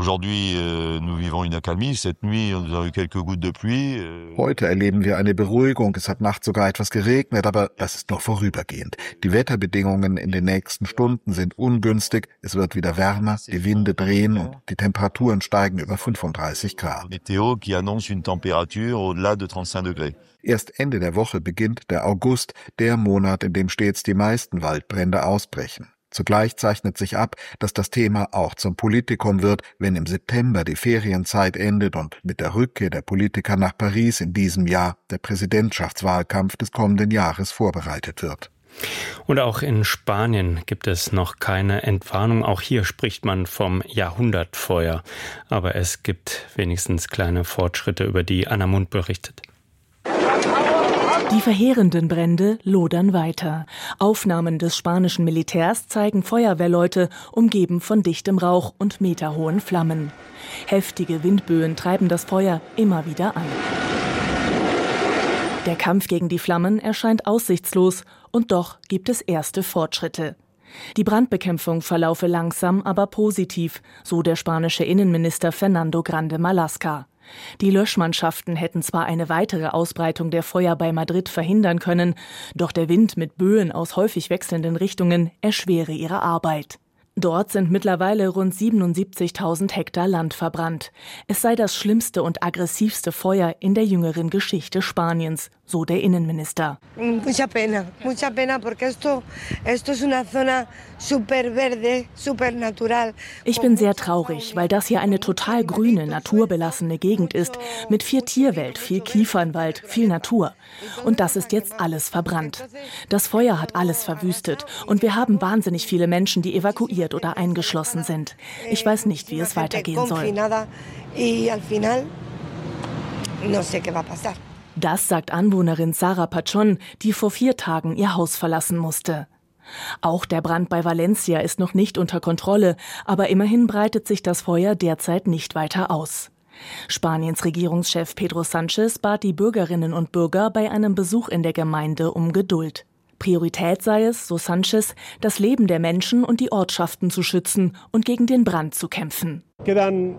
Heute erleben wir eine Beruhigung, es hat nachts sogar etwas geregnet, aber das ist nur vorübergehend. Die Wetterbedingungen in den nächsten Stunden sind ungünstig, es wird wieder wärmer, die Winde drehen und die Temperaturen steigen über fünfunddreißig Grad. Erst Ende der Woche beginnt der August, der Monat, in dem stets die meisten Waldbrände ausbrechen. Zugleich zeichnet sich ab, dass das Thema auch zum Politikum wird, wenn im September die Ferienzeit endet und mit der Rückkehr der Politiker nach Paris in diesem Jahr der Präsidentschaftswahlkampf des kommenden Jahres vorbereitet wird. Und auch in Spanien gibt es noch keine Entwarnung. Auch hier spricht man vom Jahrhundertfeuer. Aber es gibt wenigstens kleine Fortschritte, über die Anna Mund berichtet. Die verheerenden Brände lodern weiter. Aufnahmen des spanischen Militärs zeigen Feuerwehrleute, umgeben von dichtem Rauch und meterhohen Flammen. Heftige Windböen treiben das Feuer immer wieder an. Der Kampf gegen die Flammen erscheint aussichtslos, und doch gibt es erste Fortschritte. Die Brandbekämpfung verlaufe langsam, aber positiv, so der spanische Innenminister Fernando Grande Marlaska. Die Löschmannschaften hätten zwar eine weitere Ausbreitung der Feuer bei Madrid verhindern können, doch der Wind mit Böen aus häufig wechselnden Richtungen erschwere ihre Arbeit. Dort sind mittlerweile rund siebenundsiebzigtausend Hektar Land verbrannt. Es sei das schlimmste und aggressivste Feuer in der jüngeren Geschichte Spaniens, so der Innenminister. Mucha pena, mucha pena, porque esto, esto es una zona super verde, super natural. Ich bin sehr traurig, weil das hier eine total grüne, naturbelassene Gegend ist, mit viel Tierwelt, viel Kiefernwald, viel Natur. Und das ist jetzt alles verbrannt. Das Feuer hat alles verwüstet und wir haben wahnsinnig viele Menschen, die evakuiert oder eingeschlossen sind. Ich weiß nicht, wie es weitergehen soll. Das sagt Anwohnerin Sara Pachon, die vor vier Tagen ihr Haus verlassen musste. Auch der Brand bei Valencia ist noch nicht unter Kontrolle, aber immerhin breitet sich das Feuer derzeit nicht weiter aus. Spaniens Regierungschef Pedro Sánchez bat die Bürgerinnen und Bürger bei einem Besuch in der Gemeinde um Geduld. Priorität sei es, so Sánchez, das Leben der Menschen und die Ortschaften zu schützen und gegen den Brand zu kämpfen. Wir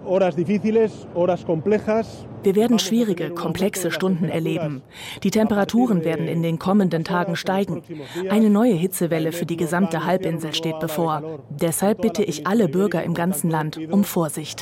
werden schwierige, komplexe Stunden erleben. Die Temperaturen werden in den kommenden Tagen steigen. Eine neue Hitzewelle für die gesamte Halbinsel steht bevor. Deshalb bitte ich alle Bürger im ganzen Land um Vorsicht.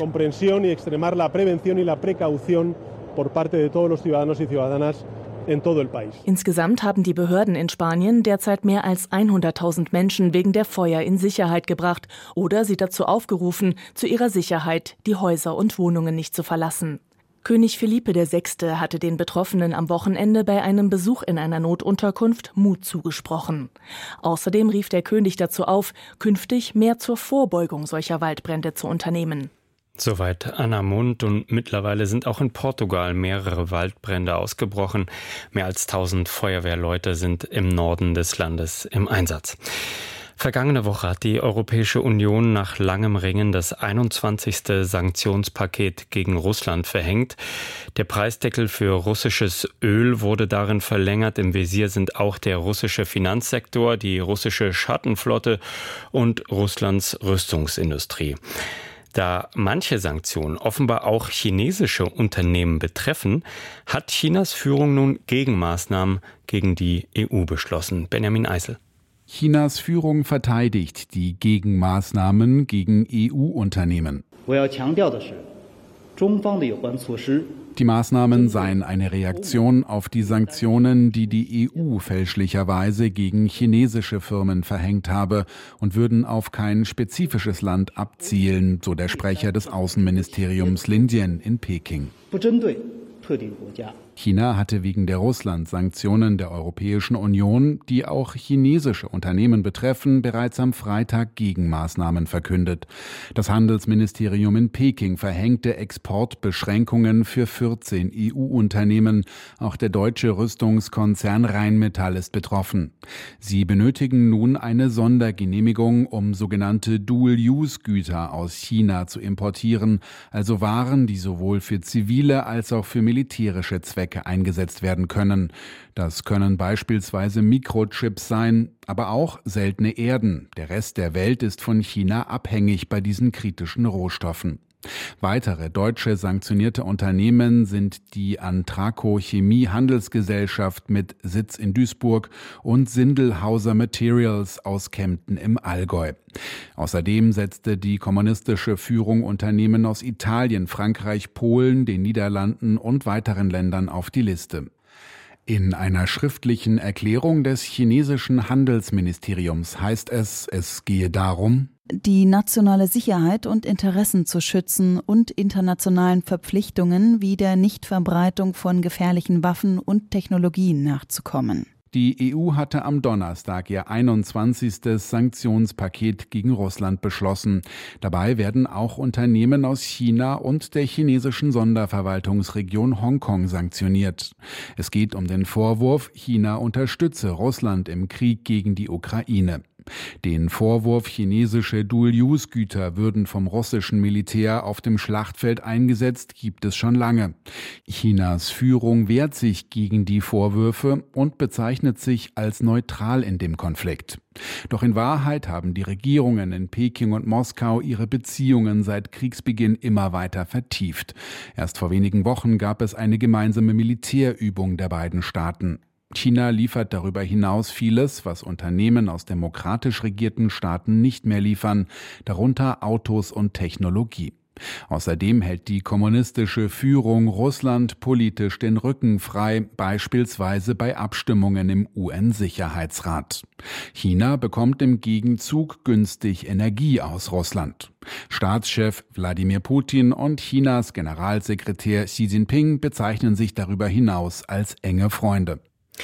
Insgesamt haben die Behörden in Spanien derzeit mehr als hunderttausend Menschen wegen der Feuer in Sicherheit gebracht oder sie dazu aufgerufen, zu ihrer Sicherheit die Häuser und Wohnungen nicht zu verlassen. König Felipe der Sechste hatte den Betroffenen am Wochenende bei einem Besuch in einer Notunterkunft Mut zugesprochen. Außerdem rief der König dazu auf, künftig mehr zur Vorbeugung solcher Waldbrände zu unternehmen. Soweit Anna Mund, und mittlerweile sind auch in Portugal mehrere Waldbrände ausgebrochen. Mehr als tausend Feuerwehrleute sind im Norden des Landes im Einsatz. Vergangene Woche hat die Europäische Union nach langem Ringen das einundzwanzigste Sanktionspaket gegen Russland verhängt. Der Preisdeckel für russisches Öl wurde darin verlängert. Im Visier sind auch der russische Finanzsektor, die russische Schattenflotte und Russlands Rüstungsindustrie. Da manche Sanktionen offenbar auch chinesische Unternehmen betreffen, hat Chinas Führung nun Gegenmaßnahmen gegen die E U beschlossen. Benjamin Eisel. Chinas Führung verteidigt die Gegenmaßnahmen gegen E U-Unternehmen. Die Maßnahmen seien eine Reaktion auf die Sanktionen, die die E U fälschlicherweise gegen chinesische Firmen verhängt habe und würden auf kein spezifisches Land abzielen, so der Sprecher des Außenministeriums Lin Jian in Peking. China hatte wegen der Russland-Sanktionen der Europäischen Union, die auch chinesische Unternehmen betreffen, bereits am Freitag Gegenmaßnahmen verkündet. Das Handelsministerium in Peking verhängte Exportbeschränkungen für vierzehn E U-Unternehmen. Auch der deutsche Rüstungskonzern Rheinmetall ist betroffen. Sie benötigen nun eine Sondergenehmigung, um sogenannte Dual-Use-Güter aus China zu importieren, also Waren, die sowohl für zivile als auch für militärische Zwecke eingesetzt werden können. Das können beispielsweise Mikrochips sein, aber auch seltene Erden. Der Rest der Welt ist von China abhängig bei diesen kritischen Rohstoffen. Weitere deutsche sanktionierte Unternehmen sind die Antraco Chemie Handelsgesellschaft mit Sitz in Duisburg und Sindelhauser Materials aus Kempten im Allgäu. Außerdem setzte die kommunistische Führung Unternehmen aus Italien, Frankreich, Polen, den Niederlanden und weiteren Ländern auf die Liste. In einer schriftlichen Erklärung des chinesischen Handelsministeriums heißt es, es gehe darum, die nationale Sicherheit und Interessen zu schützen und internationalen Verpflichtungen wie der Nichtverbreitung von gefährlichen Waffen und Technologien nachzukommen. Die E U hatte am Donnerstag ihr einundzwanzigstes Sanktionspaket gegen Russland beschlossen. Dabei werden auch Unternehmen aus China und der chinesischen Sonderverwaltungsregion Hongkong sanktioniert. Es geht um den Vorwurf, China unterstütze Russland im Krieg gegen die Ukraine. Den Vorwurf, chinesische Dual-Use-Güter würden vom russischen Militär auf dem Schlachtfeld eingesetzt, gibt es schon lange. Chinas Führung wehrt sich gegen die Vorwürfe und bezeichnet sich als neutral in dem Konflikt. Doch in Wahrheit haben die Regierungen in Peking und Moskau ihre Beziehungen seit Kriegsbeginn immer weiter vertieft. Erst vor wenigen Wochen gab es eine gemeinsame Militärübung der beiden Staaten. China liefert darüber hinaus vieles, was Unternehmen aus demokratisch regierten Staaten nicht mehr liefern, darunter Autos und Technologie. Außerdem hält die kommunistische Führung Russland politisch den Rücken frei, beispielsweise bei Abstimmungen im U N-Sicherheitsrat. China bekommt im Gegenzug günstig Energie aus Russland. Staatschef Wladimir Putin und Chinas Generalsekretär Xi Jinping bezeichnen sich darüber hinaus als enge Freunde.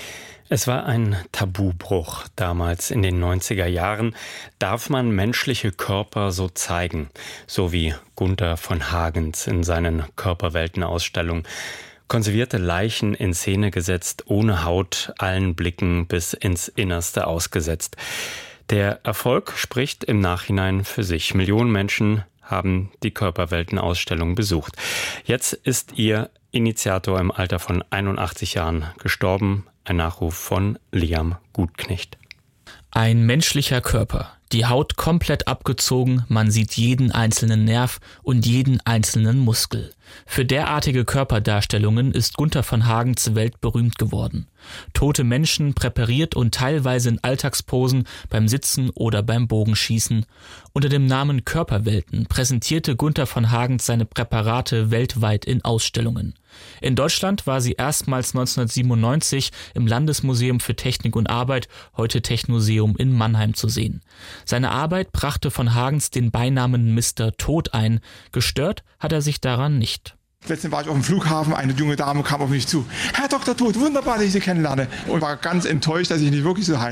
Es war ein Tabubruch damals in den neunziger Jahren. Darf man menschliche Körper so zeigen? So wie Gunther von Hagens in seinen Körperweltenausstellungen. Konservierte Leichen in Szene gesetzt, ohne Haut, allen Blicken bis ins Innerste ausgesetzt. Der Erfolg spricht im Nachhinein für sich. Millionen Menschen haben die Körperweltenausstellung besucht. Jetzt ist ihr Initiator im Alter von einundachtzig Jahren gestorben. Ein Nachruf von Liam Gutknecht. Ein menschlicher Körper, die Haut komplett abgezogen, man sieht jeden einzelnen Nerv und jeden einzelnen Muskel. Für derartige Körperdarstellungen ist Gunther von Hagens weltberühmt geworden. Tote Menschen präpariert und teilweise in Alltagsposen beim Sitzen oder beim Bogenschießen. Unter dem Namen Körperwelten präsentierte Gunther von Hagens seine Präparate weltweit in Ausstellungen. In Deutschland war sie erstmals neunzehnhundertsiebenundneunzig im Landesmuseum für Technik und Arbeit, heute Technoseum in Mannheim zu sehen. Seine Arbeit brachte von Hagens den Beinamen Mister Tod ein. Gestört hat er sich daran nicht. Letztens war ich auf dem Flughafen, eine junge Dame kam auf mich zu. Herr Doktor Tod, wunderbar, dass ich Sie kennenlerne. Und war ganz enttäuscht, dass ich nicht wirklich so heiße.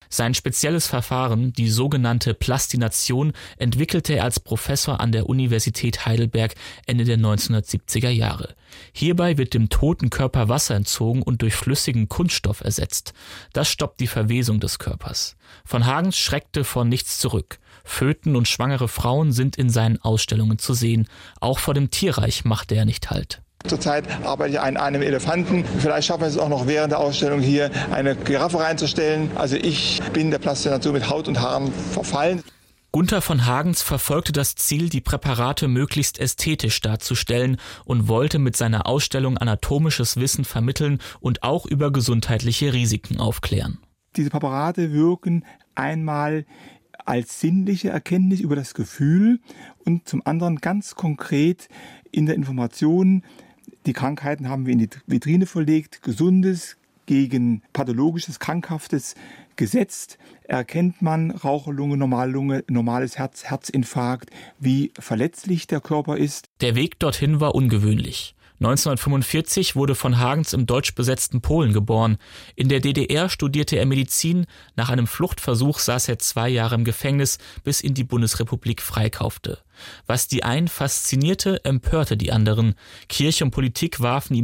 Sein spezielles Verfahren, die sogenannte Plastination, entwickelte er als Professor an der Universität Heidelberg Ende der neunzehnhundertsiebziger Jahre. Hierbei wird dem toten Körper Wasser entzogen und durch flüssigen Kunststoff ersetzt. Das stoppt die Verwesung des Körpers. Von Hagens schreckte vor nichts zurück. Föten und schwangere Frauen sind in seinen Ausstellungen zu sehen. Auch vor dem Tierreich machte er nicht Halt. Zurzeit arbeite ich an einem Elefanten. Vielleicht schaffen wir es auch noch während der Ausstellung hier eine Giraffe reinzustellen. Also ich bin der Plastination mit Haut und Haaren verfallen. Gunther von Hagens verfolgte das Ziel, die Präparate möglichst ästhetisch darzustellen und wollte mit seiner Ausstellung anatomisches Wissen vermitteln und auch über gesundheitliche Risiken aufklären. Diese Präparate wirken einmal als sinnliche Erkenntnis über das Gefühl und zum anderen ganz konkret in der Information. Die Krankheiten haben wir in die Vitrine verlegt, Gesundes gegen Pathologisches, Krankhaftes gesetzt. Erkennt man Raucherlunge, Normallunge, normales Herz, Herzinfarkt, wie verletzlich der Körper ist. Der Weg dorthin war ungewöhnlich. neunzehnhundertfünfundvierzig wurde von Hagens im deutsch besetzten Polen geboren. In der D D R studierte er Medizin. Nach einem Fluchtversuch saß er zwei Jahre im Gefängnis, bis ihn die Bundesrepublik freikaufte. Was die einen faszinierte, empörte die anderen. Kirche und Politik warfen ihm